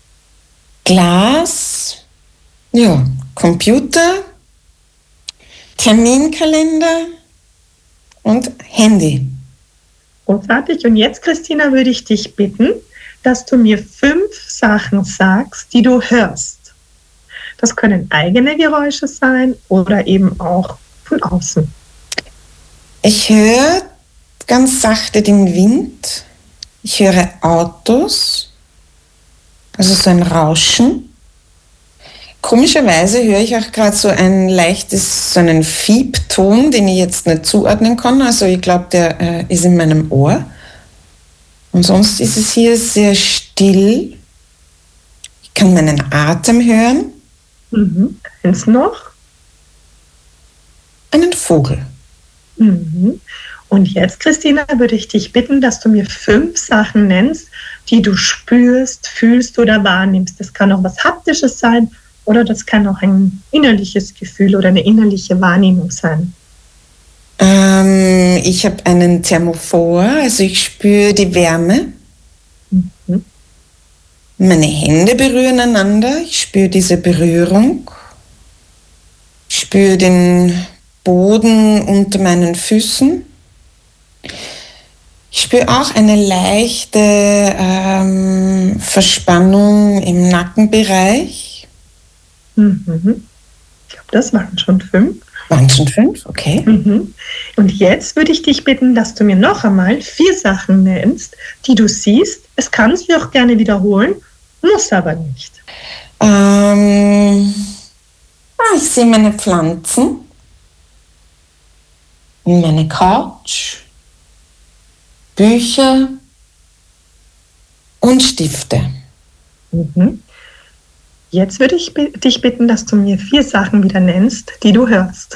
Glas, ja, Computer, Terminkalender und Handy. Großartig. Und jetzt, Christina, würde ich dich bitten, dass du mir fünf Sachen sagst, die du hörst. Das können eigene Geräusche sein oder eben auch von außen. Ich höre ganz sachte den Wind. Ich höre Autos, also so ein Rauschen. Komischerweise höre ich auch gerade so ein leichtes, so einen Fiebton, den ich jetzt nicht zuordnen kann. Also ich glaube, der äh, ist in meinem Ohr. Und sonst ist es hier sehr still. Ich kann meinen Atem hören. Mhm. Eins noch. Einen Vogel. Mhm. Und jetzt, Christina, würde ich dich bitten, dass du mir fünf Sachen nennst, die du spürst, fühlst oder wahrnimmst. Das kann auch was Haptisches sein oder das kann auch ein innerliches Gefühl oder eine innerliche Wahrnehmung sein. Ähm, ich habe einen Thermophor, also ich spüre die Wärme. Mhm. Meine Hände berühren einander, ich spüre diese Berührung. Ich spüre den Boden unter meinen Füßen. Ich spüre auch eine leichte ähm, Verspannung im Nackenbereich. Mhm. Ich glaube, das waren schon fünf. Waren schon fünf? Okay. Mhm. Und jetzt würde ich dich bitten, dass du mir noch einmal vier Sachen nennst, die du siehst. Es kannst du auch gerne wiederholen, muss aber nicht. Ähm, ah, ich sehe meine Pflanzen, meine Couch, Bücher und Stifte. Mhm. Jetzt würde ich dich bitten, dass du mir vier Sachen wieder nennst, die du hörst.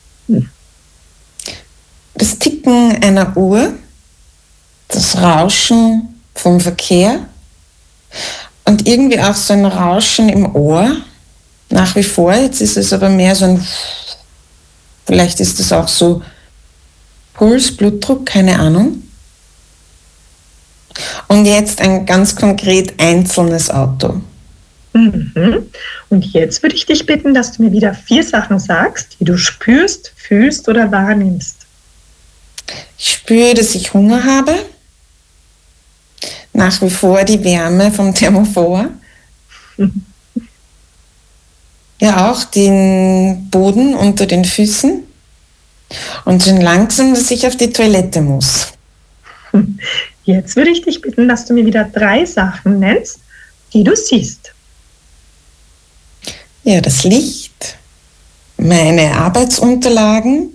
Das Ticken einer Uhr, das Rauschen vom Verkehr und irgendwie auch so ein Rauschen im Ohr. Nach wie vor, jetzt ist es aber mehr so ein, vielleicht ist es auch so Puls, Blutdruck, keine Ahnung. Und jetzt ein ganz konkret einzelnes Auto. Mhm. Und jetzt würde ich dich bitten, dass du mir wieder vier Sachen sagst, die du spürst, fühlst oder wahrnimmst. Ich spüre, dass ich Hunger habe. Nach wie vor die Wärme vom Thermophor. Mhm. Ja, auch den Boden unter den Füßen. Und schon langsam, dass ich auf die Toilette muss. Jetzt würde ich dich bitten, dass du mir wieder drei Sachen nennst, die du siehst. Ja, das Licht, meine Arbeitsunterlagen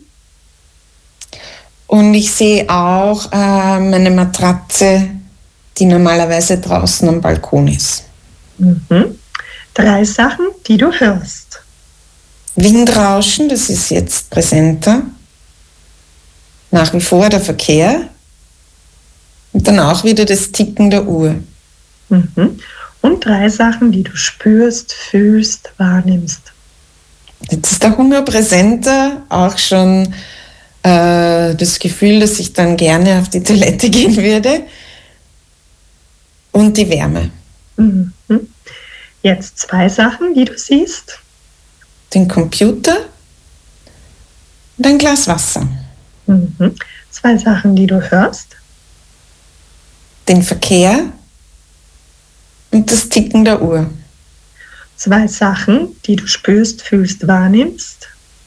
und ich sehe auch äh, meine Matratze, die normalerweise draußen am Balkon ist. Mhm. Drei Sachen, die du hörst. Windrauschen, das ist jetzt präsenter. Nach wie vor der Verkehr und dann auch wieder das Ticken der Uhr. Mhm. Und drei Sachen, die du spürst, fühlst, wahrnimmst. Jetzt ist der Hunger präsenter, auch schon äh, das Gefühl, dass ich dann gerne auf die Toilette gehen würde. Und die Wärme. Mhm. Jetzt zwei Sachen, die du siehst. Den Computer und ein Glas Wasser. Mhm. Zwei Sachen, die du hörst. den Verkehr und das Ticken der Uhr. Zwei Sachen, die du spürst, fühlst, wahrnimmst.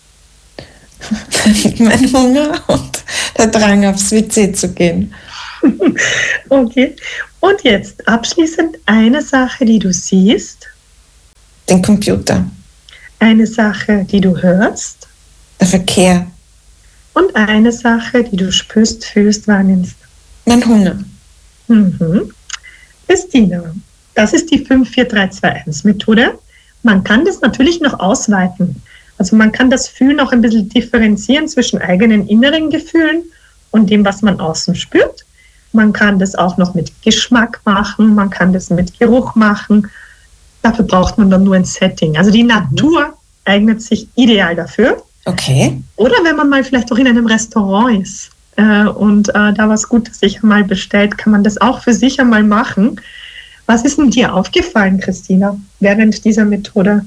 Mein Hunger und der Drang, aufs W C zu gehen. Okay. Und jetzt abschließend eine Sache, die du siehst. Den Computer. Eine Sache, die du hörst. Der Verkehr. Und eine Sache, die du spürst, fühlst, wahrnimmst. Mein Hunger. Mhm. Christina, das ist die fünf vier drei zwei eins Methode. Man kann das natürlich noch ausweiten. Also man kann das Fühlen auch ein bisschen differenzieren zwischen eigenen inneren Gefühlen und dem, was man außen spürt. Man kann das auch noch mit Geschmack machen, man kann das mit Geruch machen. Dafür braucht man dann nur ein Setting. Also die Natur eignet sich ideal dafür. Okay. Oder wenn man mal vielleicht auch in einem Restaurant ist äh, und äh, da was Gutes sich einmal bestellt, kann man das auch für sich einmal machen. Was ist denn dir aufgefallen, Christina, während dieser Methode?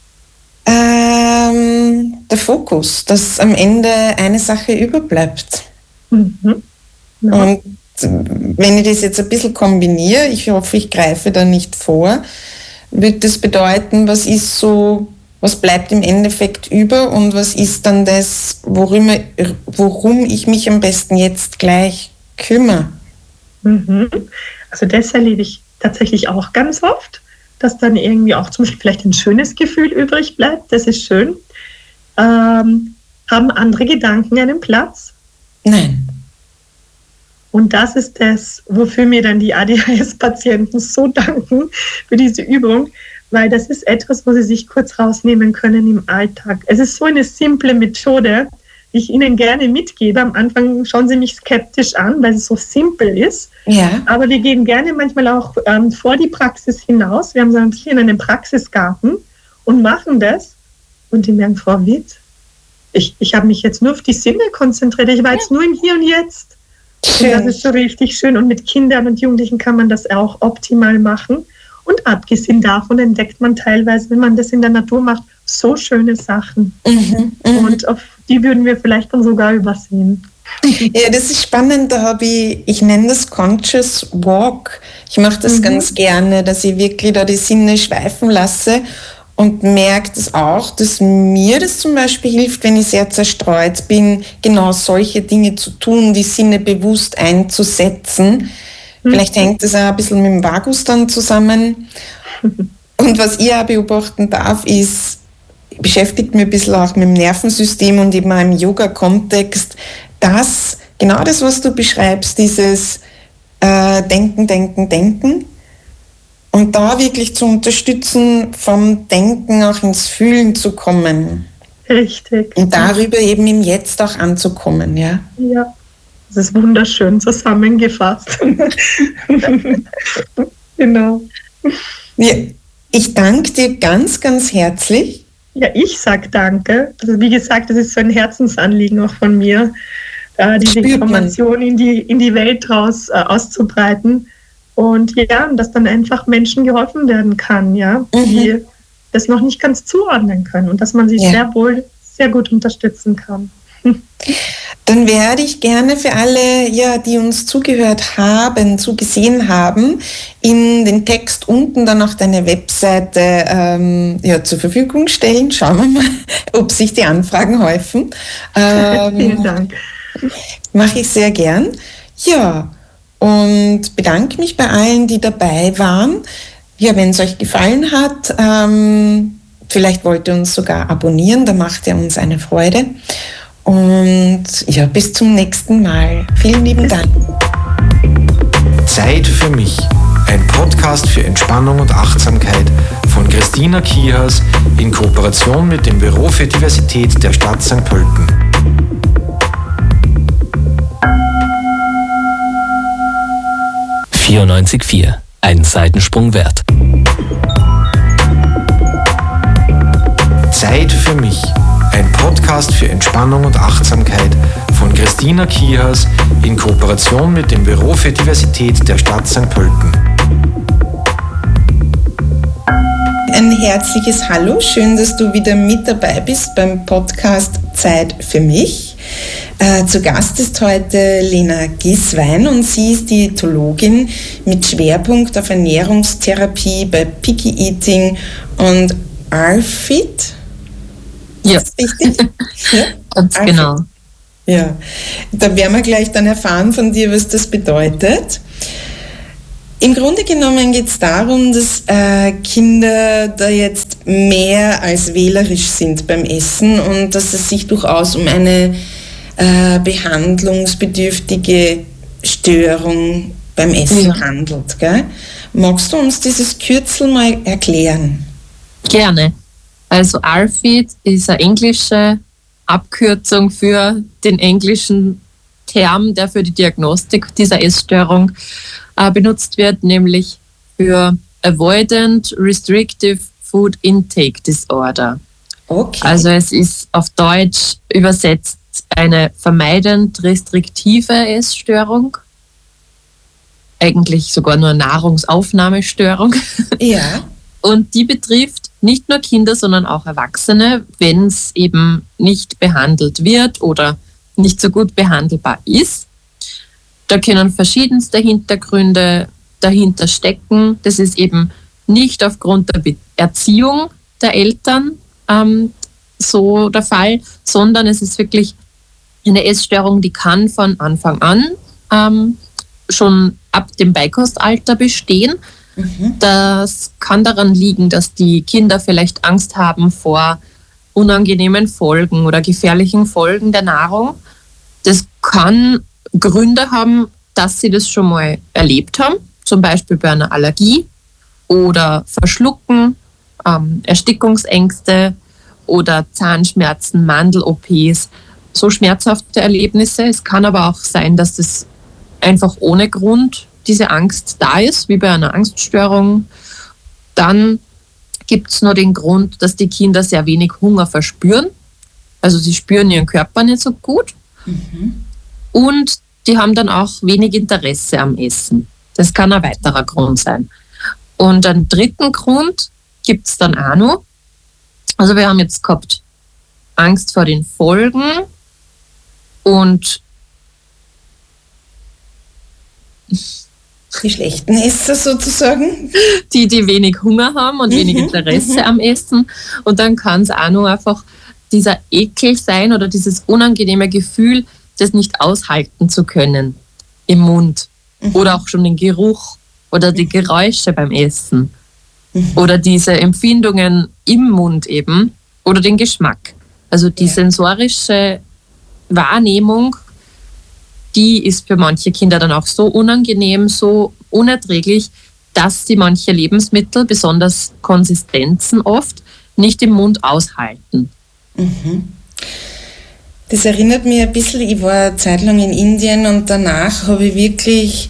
Ähm, der Fokus, dass am Ende eine Sache überbleibt. Mhm. Ja. Und wenn ich das jetzt ein bisschen kombiniere, ich hoffe, ich greife da nicht vor, würde das bedeuten, was ist so, was bleibt im Endeffekt über und was ist dann das, worum, worum ich mich am besten jetzt gleich kümmere? Mhm. Also das erlebe ich tatsächlich auch ganz oft, dass dann irgendwie auch zum Beispiel vielleicht ein schönes Gefühl übrig bleibt, das ist schön. Ähm, haben andere Gedanken einen Platz? Nein. Und das ist das, wofür mir dann die A D H S-Patienten so danken für diese Übung, weil das ist etwas, wo sie sich kurz rausnehmen können im Alltag. Es ist so eine simple Methode, die ich Ihnen gerne mitgebe. Am Anfang schauen Sie mich skeptisch an, weil es so simpel ist. Ja. Aber wir gehen gerne manchmal auch ähm, vor die Praxis hinaus. Wir haben so ein bisschen einen Praxisgarten und machen das. Und die merken, Frau Witt, ich, ich habe mich jetzt nur auf die Sinne konzentriert. Ich war jetzt nur im Hier und Jetzt. Und das ist so richtig schön. Und mit Kindern und Jugendlichen kann man das auch optimal machen. Und abgesehen davon entdeckt man teilweise, wenn man das in der Natur macht, so schöne Sachen. Mhm, und auf die würden wir vielleicht dann sogar übersehen. Ja, das ist spannend. Da habe ich, ich nenne das Conscious Walk. Ich mache das mhm. ganz gerne, dass ich wirklich da die Sinne schweifen lasse und merke das auch, dass mir das zum Beispiel hilft, wenn ich sehr zerstreut bin, genau solche Dinge zu tun, die Sinne bewusst einzusetzen. Mhm. Vielleicht hängt das auch ein bisschen mit dem Vagus dann zusammen. Und was ich auch beobachten darf, ist, beschäftigt mich ein bisschen auch mit dem Nervensystem und eben auch im Yoga-Kontext, dass genau das, was du beschreibst, dieses äh, Denken, Denken, Denken, und da wirklich zu unterstützen, vom Denken auch ins Fühlen zu kommen. Richtig. Und darüber eben im Jetzt auch anzukommen, ja. Ja, das ist wunderschön zusammengefasst. Genau. Ja, ich danke dir ganz, ganz herzlich. Ja, ich sag danke. Also wie gesagt, das ist so ein Herzensanliegen auch von mir, äh, diese Information in die, in die Welt raus äh, auszubreiten. Und ja, dass dann einfach Menschen geholfen werden kann, ja, mhm. die das noch nicht ganz zuordnen können und dass man sie ja. sehr wohl sehr gut unterstützen kann. Dann werde ich gerne für alle, ja, die uns zugehört haben, zugesehen haben, in den Text unten dann auch deine Webseite ähm, ja, zur Verfügung stellen. Schauen wir mal, ob sich die Anfragen häufen. Ähm, Vielen Dank. Mache ich sehr gern. Ja, und bedanke mich bei allen, die dabei waren. Ja, wenn es euch gefallen hat, ähm, vielleicht wollt ihr uns sogar abonnieren, da macht ihr uns eine Freude. Und ja, bis zum nächsten Mal. Vielen lieben Dank. Zeit für mich. Ein Podcast für Entspannung und Achtsamkeit von Christina Kihas in Kooperation mit dem Büro für Diversität der Stadt Sankt Pölten. vierundneunzig Komma vier. Ein Seitensprung wert. Zeit für mich. Ein Podcast für Entspannung und Achtsamkeit von Christina Kihas in Kooperation mit dem Büro für Diversität der Stadt Sankt Pölten. ein herzliches Hallo. Schön, dass du wieder mit dabei bist beim Podcast Zeit für mich. Äh, zu Gast ist heute Lena Giswein und sie ist Diätologin mit Schwerpunkt auf Ernährungstherapie bei Picky Eating und R-Fit. Ja. Ist das richtig? Ja, ganz R-Fit. Genau. Ja, da werden wir gleich dann erfahren von dir, was das bedeutet. Im Grunde genommen geht es darum, dass äh, Kinder da jetzt mehr als wählerisch sind beim Essen und dass es sich durchaus um eine äh, behandlungsbedürftige Störung beim Essen ja. handelt. Gell? Magst du uns dieses Kürzel mal erklären? Gerne. Also R-Fit ist eine englische Abkürzung für den englischen Term, der für die Diagnostik dieser Essstörung äh, benutzt wird, nämlich für Avoidant Restrictive Food Intake Disorder. Okay. Also es ist auf Deutsch übersetzt eine vermeidend restriktive Essstörung, eigentlich sogar nur Nahrungsaufnahmestörung. Ja. Und die betrifft nicht nur Kinder, sondern auch Erwachsene, wenn es eben nicht behandelt wird oder nicht so gut behandelbar ist. Da können verschiedenste Hintergründe dahinter stecken. Das ist eben nicht aufgrund der Be- Erziehung der Eltern ähm, so der Fall, sondern es ist wirklich eine Essstörung, die kann von Anfang an ähm, schon ab dem Beikostalter bestehen. Mhm. Das kann daran liegen, dass die Kinder vielleicht Angst haben vor unangenehmen Folgen oder gefährlichen Folgen der Nahrung. Das kann Gründe haben, dass sie das schon mal erlebt haben, zum Beispiel bei einer Allergie oder Verschlucken, ähm, Erstickungsängste oder Zahnschmerzen, Mandel-O Ps, so schmerzhafte Erlebnisse. Es kann aber auch sein, dass das einfach ohne Grund diese Angst da ist, wie bei einer Angststörung. Dann gibt es nur den Grund, dass die Kinder sehr wenig Hunger verspüren. Also sie spüren ihren Körper nicht so gut. Mhm. Und die haben dann auch wenig Interesse am Essen. Das kann ein weiterer Grund sein. Und einen dritten Grund gibt es dann auch noch. Also wir haben jetzt gehabt Angst vor den Folgen und die schlechten Esser sozusagen. Die, die wenig Hunger haben und mhm, wenig Interesse mhm. am Essen. Und dann kann es auch noch einfach dieser Ekel sein oder dieses unangenehme Gefühl, das nicht aushalten zu können im Mund. Mhm. Oder auch schon den Geruch oder die Geräusche beim Essen. Mhm. Oder diese Empfindungen im Mund eben. Oder den Geschmack. Also die ja. sensorische Wahrnehmung, die ist für manche Kinder dann auch so unangenehm, so unerträglich, dass sie manche Lebensmittel, besonders Konsistenzen oft, nicht im Mund aushalten. Mhm. Das erinnert mich ein bisschen, ich war eine Zeit lang in Indien und danach habe ich wirklich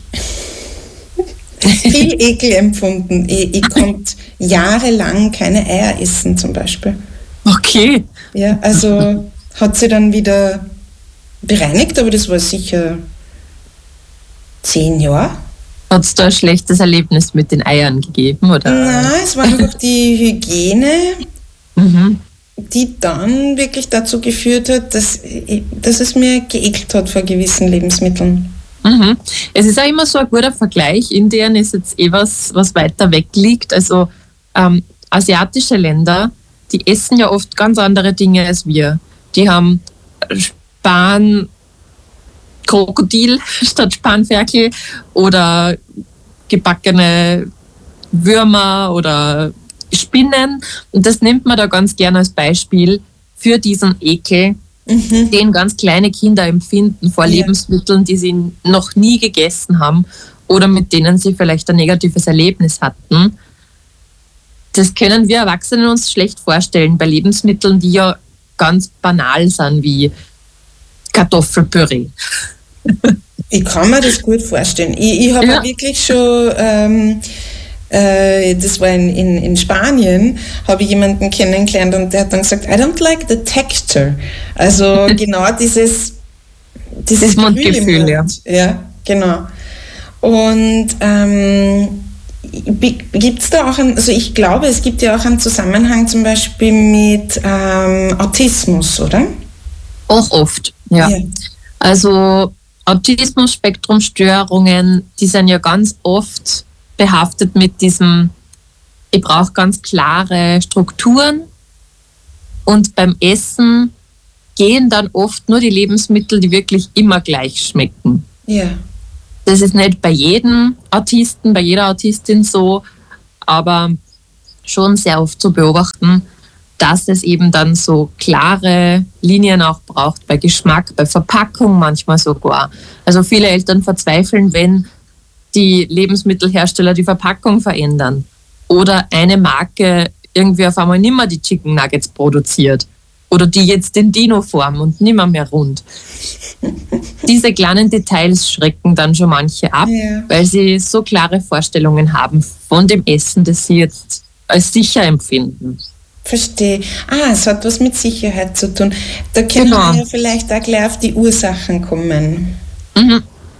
viel Ekel empfunden. Ich, ich konnte jahrelang keine Eier essen zum Beispiel. Okay. Ja, also hat sie dann wieder bereinigt, aber das war sicher zehn Jahre. Hat es da ein schlechtes Erlebnis mit den Eiern gegeben? Oder? Nein, es war einfach die Hygiene, mhm. die dann wirklich dazu geführt hat, dass, dass es mir geekelt hat vor gewissen Lebensmitteln. Mhm. Es ist auch immer so ein guter Vergleich. Indien ist jetzt eh was, was weiter weg liegt. Also ähm, asiatische Länder, die essen ja oft ganz andere Dinge als wir. Die haben Span, Krokodil statt Spanferkel oder gebackene Würmer oder Spinnen. Und das nimmt man da ganz gerne als Beispiel für diesen Ekel, mhm. den ganz kleine Kinder empfinden vor ja. Lebensmitteln, die sie noch nie gegessen haben oder mit denen sie vielleicht ein negatives Erlebnis hatten. Das können wir Erwachsenen uns schlecht vorstellen bei Lebensmitteln, die ja ganz banal sind, wie Kartoffelpüree. Ich kann mir das gut vorstellen. Ich, ich habe ja. wirklich schon, ähm, äh, das war in, in, in Spanien, habe ich jemanden kennengelernt und der hat dann gesagt, I don't like the texture. Also genau dieses, dieses das Mundgefühl, ja. Ja, genau. Und ähm, gibt es da auch einen, also ich glaube, es gibt ja auch einen Zusammenhang zum Beispiel mit ähm, Autismus, oder? Auch oft, ja. ja. Also Autismus-Spektrumstörungen, die sind ja ganz oft behaftet mit diesem, ich brauche ganz klare Strukturen, und beim Essen gehen dann oft nur die Lebensmittel, die wirklich immer gleich schmecken. Ja. Das ist nicht bei jedem Autisten, bei jeder Autistin so, aber schon sehr oft zu beobachten, dass es eben dann so klare Linien auch braucht, bei Geschmack, bei Verpackung manchmal sogar. Also viele Eltern verzweifeln, wenn die Lebensmittelhersteller die Verpackung verändern oder eine Marke irgendwie auf einmal nicht mehr die Chicken Nuggets produziert oder die jetzt in Dino-Form und nicht mehr, mehr rund. Diese kleinen Details schrecken dann schon manche ab, ja. weil sie so klare Vorstellungen haben von dem Essen, das sie jetzt als sicher empfinden. Verstehe. Ah, es hat was mit Sicherheit zu tun. Da können genau. wir ja vielleicht auch gleich auf die Ursachen kommen. Mhm.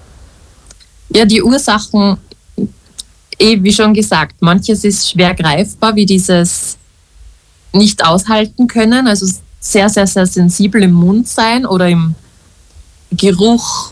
Ja, die Ursachen, eh, wie schon gesagt, manches ist schwer greifbar, wie dieses nicht aushalten können, also sehr, sehr, sehr sensibel im Mund sein oder im Geruch,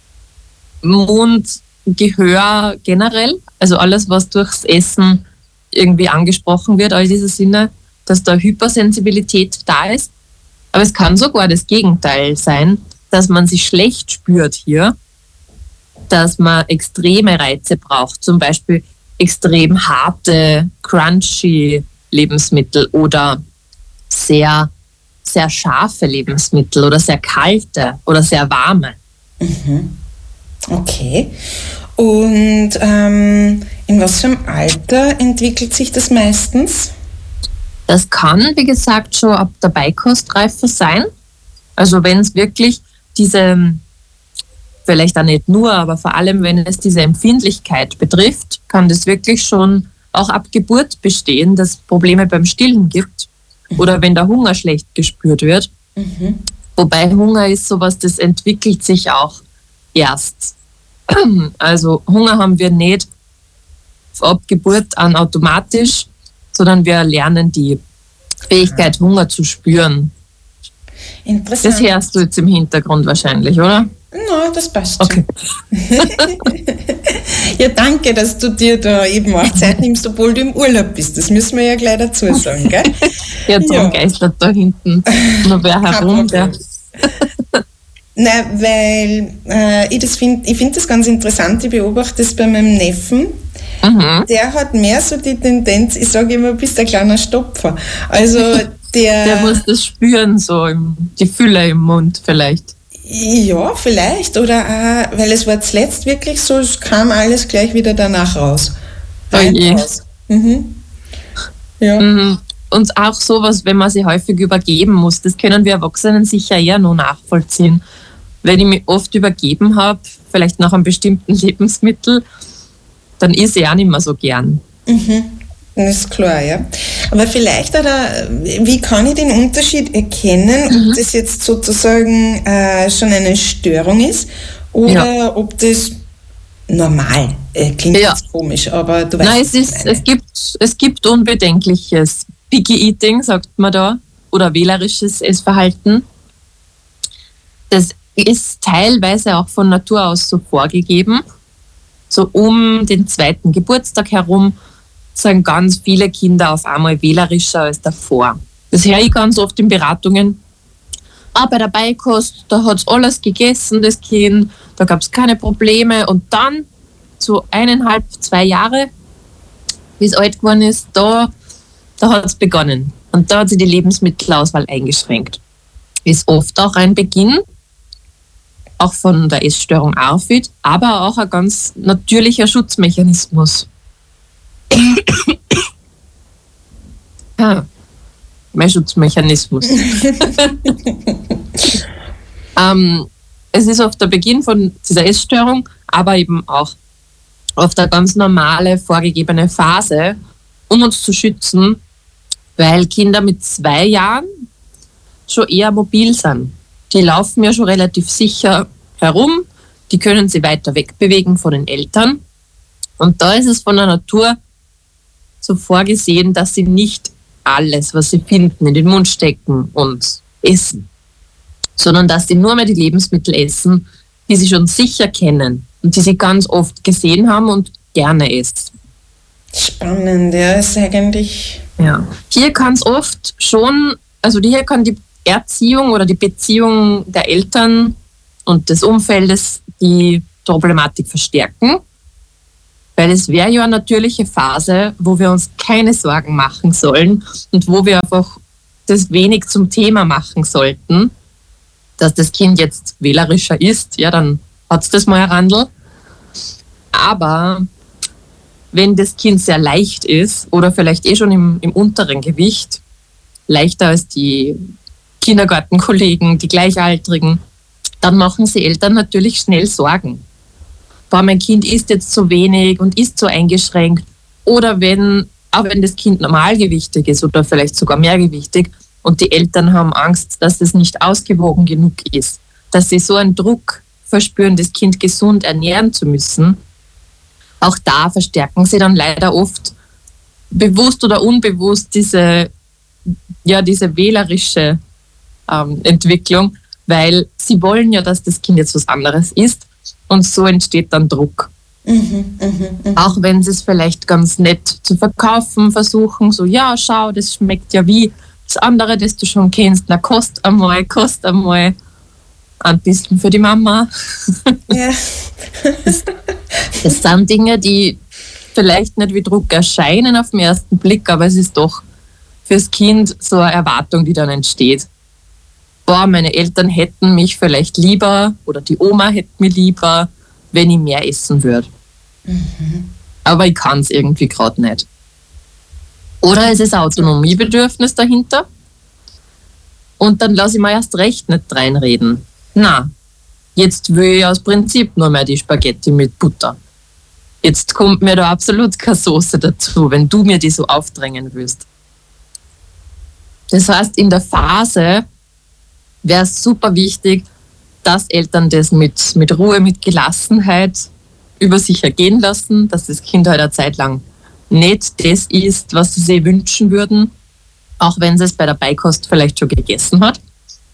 Mund, Gehör generell, also alles, was durchs Essen irgendwie angesprochen wird, all diese Sinne, dass da Hypersensibilität da ist. Aber es kann sogar das Gegenteil sein, dass man sich schlecht spürt hier, dass man extreme Reize braucht, zum Beispiel extrem harte, crunchy Lebensmittel oder sehr, sehr scharfe Lebensmittel oder sehr kalte oder sehr warme. Mhm. Okay. Und ähm, in was für einem Alter entwickelt sich das meistens? Das kann, wie gesagt, schon ab der Beikostreife sein. Also wenn es wirklich diese, vielleicht auch nicht nur, aber vor allem, wenn es diese Empfindlichkeit betrifft, kann das wirklich schon auch ab Geburt bestehen, dass es Probleme beim Stillen gibt oder wenn der Hunger schlecht gespürt wird. Mhm. Wobei Hunger ist sowas, das entwickelt sich auch erst. Also Hunger haben wir nicht ab Geburt an automatisch, sondern wir lernen die Fähigkeit, Hunger zu spüren. Interessant. Das hörst du jetzt im Hintergrund wahrscheinlich, oder? No, das passt okay. schon. Ja, danke, dass du dir da eben auch Zeit nimmst, obwohl du im Urlaub bist. Das müssen wir ja gleich dazu sagen, gell? Ja, darum ja. geistert da hinten noch wer herum. Der Nein, weil äh, ich das finde, ich finde das ganz interessant, ich beobachte das bei meinem Neffen. Mhm. Der hat mehr so die Tendenz, ich sage immer, bist ein kleiner Stopfer. Also der... Der muss das spüren, so im, die Fülle im Mund vielleicht. Ja, vielleicht. Oder auch, weil es war zuletzt wirklich so, es kam alles gleich wieder danach raus. Oh je. Raus. Mhm. Ja. Mhm. Und auch sowas, wenn man sich häufig übergeben muss, das können wir Erwachsenen sicher eher nur nachvollziehen. Wenn ich mich oft übergeben habe, vielleicht nach einem bestimmten Lebensmittel, dann esse ich auch nicht mehr so gern. Mhm. Das ist klar, ja. Aber vielleicht, oder, wie kann ich den Unterschied erkennen, mhm. ob das jetzt sozusagen äh, schon eine Störung ist oder ja. ob das normal äh, klingt ja. jetzt komisch, aber du weißt, Nein, es, ist, es, gibt, es gibt unbedenkliches Picky Eating, sagt man da, oder wählerisches Essverhalten. Das ist teilweise auch von Natur aus so vorgegeben. So um den zweiten Geburtstag herum sind ganz viele Kinder auf einmal wählerischer als davor. Das höre ich ganz oft in Beratungen. Ah, bei der Beikost, da hat es alles gegessen, das Kind, da gab es keine Probleme. Und dann, so eineinhalb, zwei Jahre, wie es alt geworden ist, da, da hat es begonnen. Und da hat sich die Lebensmittelauswahl eingeschränkt. Ist oft auch ein Beginn, auch von der Essstörung A R F I D, aber auch ein ganz natürlicher Schutzmechanismus. ah, mein Schutzmechanismus. ähm, es ist oft der Beginn von dieser Essstörung, aber eben auch oft eine ganz normale, vorgegebene Phase, um uns zu schützen, weil Kinder mit zwei Jahren schon eher mobil sind. Die laufen ja schon relativ sicher herum, die können sich weiter wegbewegen von den Eltern. Und da ist es von der Natur so vorgesehen, dass sie nicht alles, was sie finden, in den Mund stecken und essen, sondern dass sie nur mehr die Lebensmittel essen, die sie schon sicher kennen und die sie ganz oft gesehen haben und gerne essen. Spannend, ja, ist eigentlich... Ja. Hier kann es oft schon, also hier kann die Erziehung oder die Beziehung der Eltern und des Umfeldes die Problematik verstärken, weil es wäre ja eine natürliche Phase, wo wir uns keine Sorgen machen sollen und wo wir einfach das wenig zum Thema machen sollten, dass das Kind jetzt wählerischer ist, ja, dann hat es das mal ein Randl. Aber wenn das Kind sehr leicht ist oder vielleicht eh schon im, im unteren Gewicht, leichter als die Kindergartenkollegen, die Gleichaltrigen, dann machen sie Eltern natürlich schnell Sorgen. Boah, mein Kind isst jetzt zu wenig und ist so eingeschränkt. Oder wenn, auch wenn das Kind normalgewichtig ist oder vielleicht sogar mehrgewichtig und die Eltern haben Angst, dass es nicht ausgewogen genug ist, dass sie so einen Druck verspüren, das Kind gesund ernähren zu müssen. Auch da verstärken sie dann leider oft bewusst oder unbewusst diese, ja, diese wählerische ähm, Entwicklung, weil sie wollen ja, dass das Kind jetzt was anderes isst und so entsteht dann Druck. Mhm, mh, mh. Auch wenn sie es vielleicht ganz nett zu verkaufen versuchen, so ja, schau, das schmeckt ja wie das andere, das du schon kennst, na kost einmal, kost einmal. Ein bisschen für die Mama. Ja. das, das sind Dinge, die vielleicht nicht wie Druck erscheinen auf den ersten Blick, aber es ist doch fürs Kind so eine Erwartung, die dann entsteht. Boah, meine Eltern hätten mich vielleicht lieber oder die Oma hätte mich lieber, wenn ich mehr essen würde. Mhm. Aber ich kann es irgendwie gerade nicht. Oder es ist Autonomiebedürfnis dahinter und dann lasse ich mir erst recht nicht reinreden. Na, jetzt will ich aus Prinzip nur mehr die Spaghetti mit Butter. Jetzt kommt mir da absolut keine Soße dazu, wenn du mir die so aufdrängen willst. Das heißt, in der Phase wäre es super wichtig, dass Eltern das mit, mit Ruhe, mit Gelassenheit über sich ergehen lassen, dass das Kind halt eine Zeit lang nicht das isst, was sie sich wünschen würden, auch wenn sie es bei der Beikost vielleicht schon gegessen hat.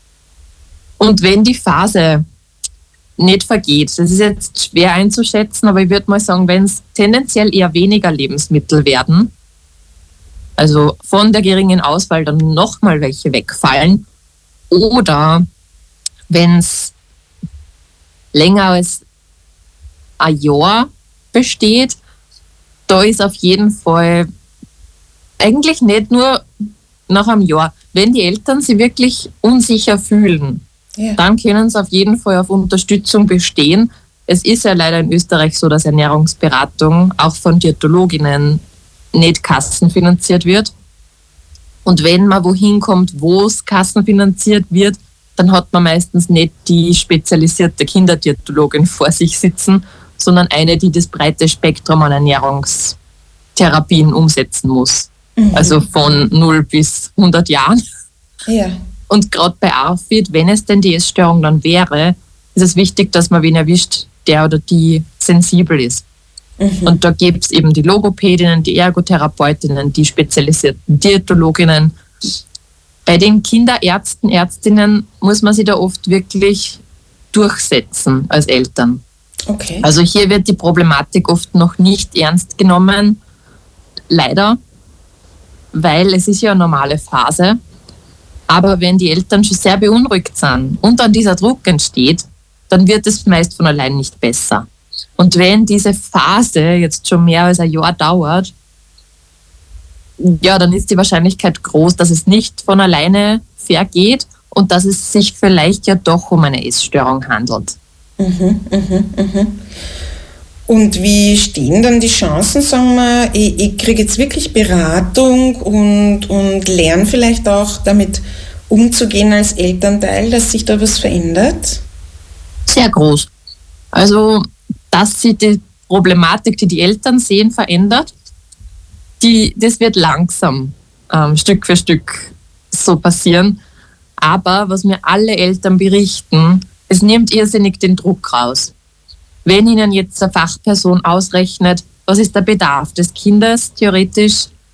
Und wenn die Phase nicht vergeht, das ist jetzt schwer einzuschätzen, aber ich würde mal sagen, wenn es tendenziell eher weniger Lebensmittel werden, also von der geringen Auswahl dann nochmal welche wegfallen, oder wenn es länger als ein Jahr besteht, da ist auf jeden Fall eigentlich nicht nur nach einem Jahr, wenn die Eltern sich wirklich unsicher fühlen, ja, dann können sie auf jeden Fall auf Unterstützung bestehen. Es ist ja leider in Österreich so, dass Ernährungsberatung auch von Diätologinnen nicht kassenfinanziert wird. Und wenn man wohin kommt, wo es kassenfinanziert wird, dann hat man meistens nicht die spezialisierte Kinderdiätologin vor sich sitzen, sondern eine, die das breite Spektrum an Ernährungstherapien umsetzen muss. Mhm. Also von null bis hundert Jahren. Ja. Und gerade bei ARFID, wenn es denn die Essstörung dann wäre, ist es wichtig, dass man wen erwischt, der oder die sensibel ist. Mhm. Und da gibt es eben die Logopädinnen, die Ergotherapeutinnen, die spezialisierten Diätologinnen. Bei den Kinderärzten, Ärztinnen muss man sich da oft wirklich durchsetzen als Eltern. Okay. Also hier wird die Problematik oft noch nicht ernst genommen, leider, weil es ist ja eine normale Phase. Aber wenn die Eltern schon sehr beunruhigt sind und dann dieser Druck entsteht, dann wird es meist von allein nicht besser. Und wenn diese Phase jetzt schon mehr als ein Jahr dauert, ja, dann ist die Wahrscheinlichkeit groß, dass es nicht von alleine vergeht und dass es sich vielleicht ja doch um eine Essstörung handelt. Mhm, mhm, mhm. Und wie stehen dann die Chancen, sagen wir, ich, ich kriege jetzt wirklich Beratung und, und lerne vielleicht auch damit umzugehen als Elternteil, dass sich da was verändert? Sehr groß. Also, dass sich die Problematik, die die Eltern sehen, verändert, die, das wird langsam ähm, Stück für Stück so passieren. Aber was mir alle Eltern berichten, es nimmt irrsinnig den Druck raus. Wenn Ihnen jetzt eine Fachperson ausrechnet, was ist der Bedarf des Kindes theoretisch,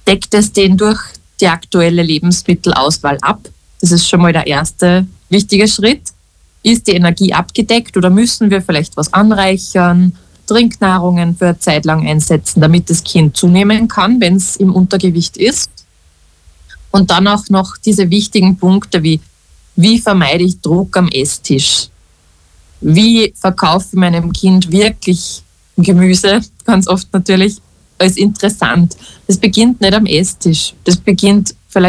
deckt es den durch die aktuelle Lebensmittelauswahl ab? Das ist schon mal der erste wichtige Schritt. Ist die Energie abgedeckt oder müssen wir vielleicht was anreichern, Trinknahrungen für eine Zeit lang einsetzen, damit das Kind zunehmen kann, wenn es im Untergewicht ist? Und dann auch noch diese wichtigen Punkte wie, wie vermeide ich Druck am Esstisch? Wie verkaufe ich meinem Kind wirklich Gemüse, ganz oft natürlich, als interessant? Das beginnt nicht am Esstisch. Das beginnt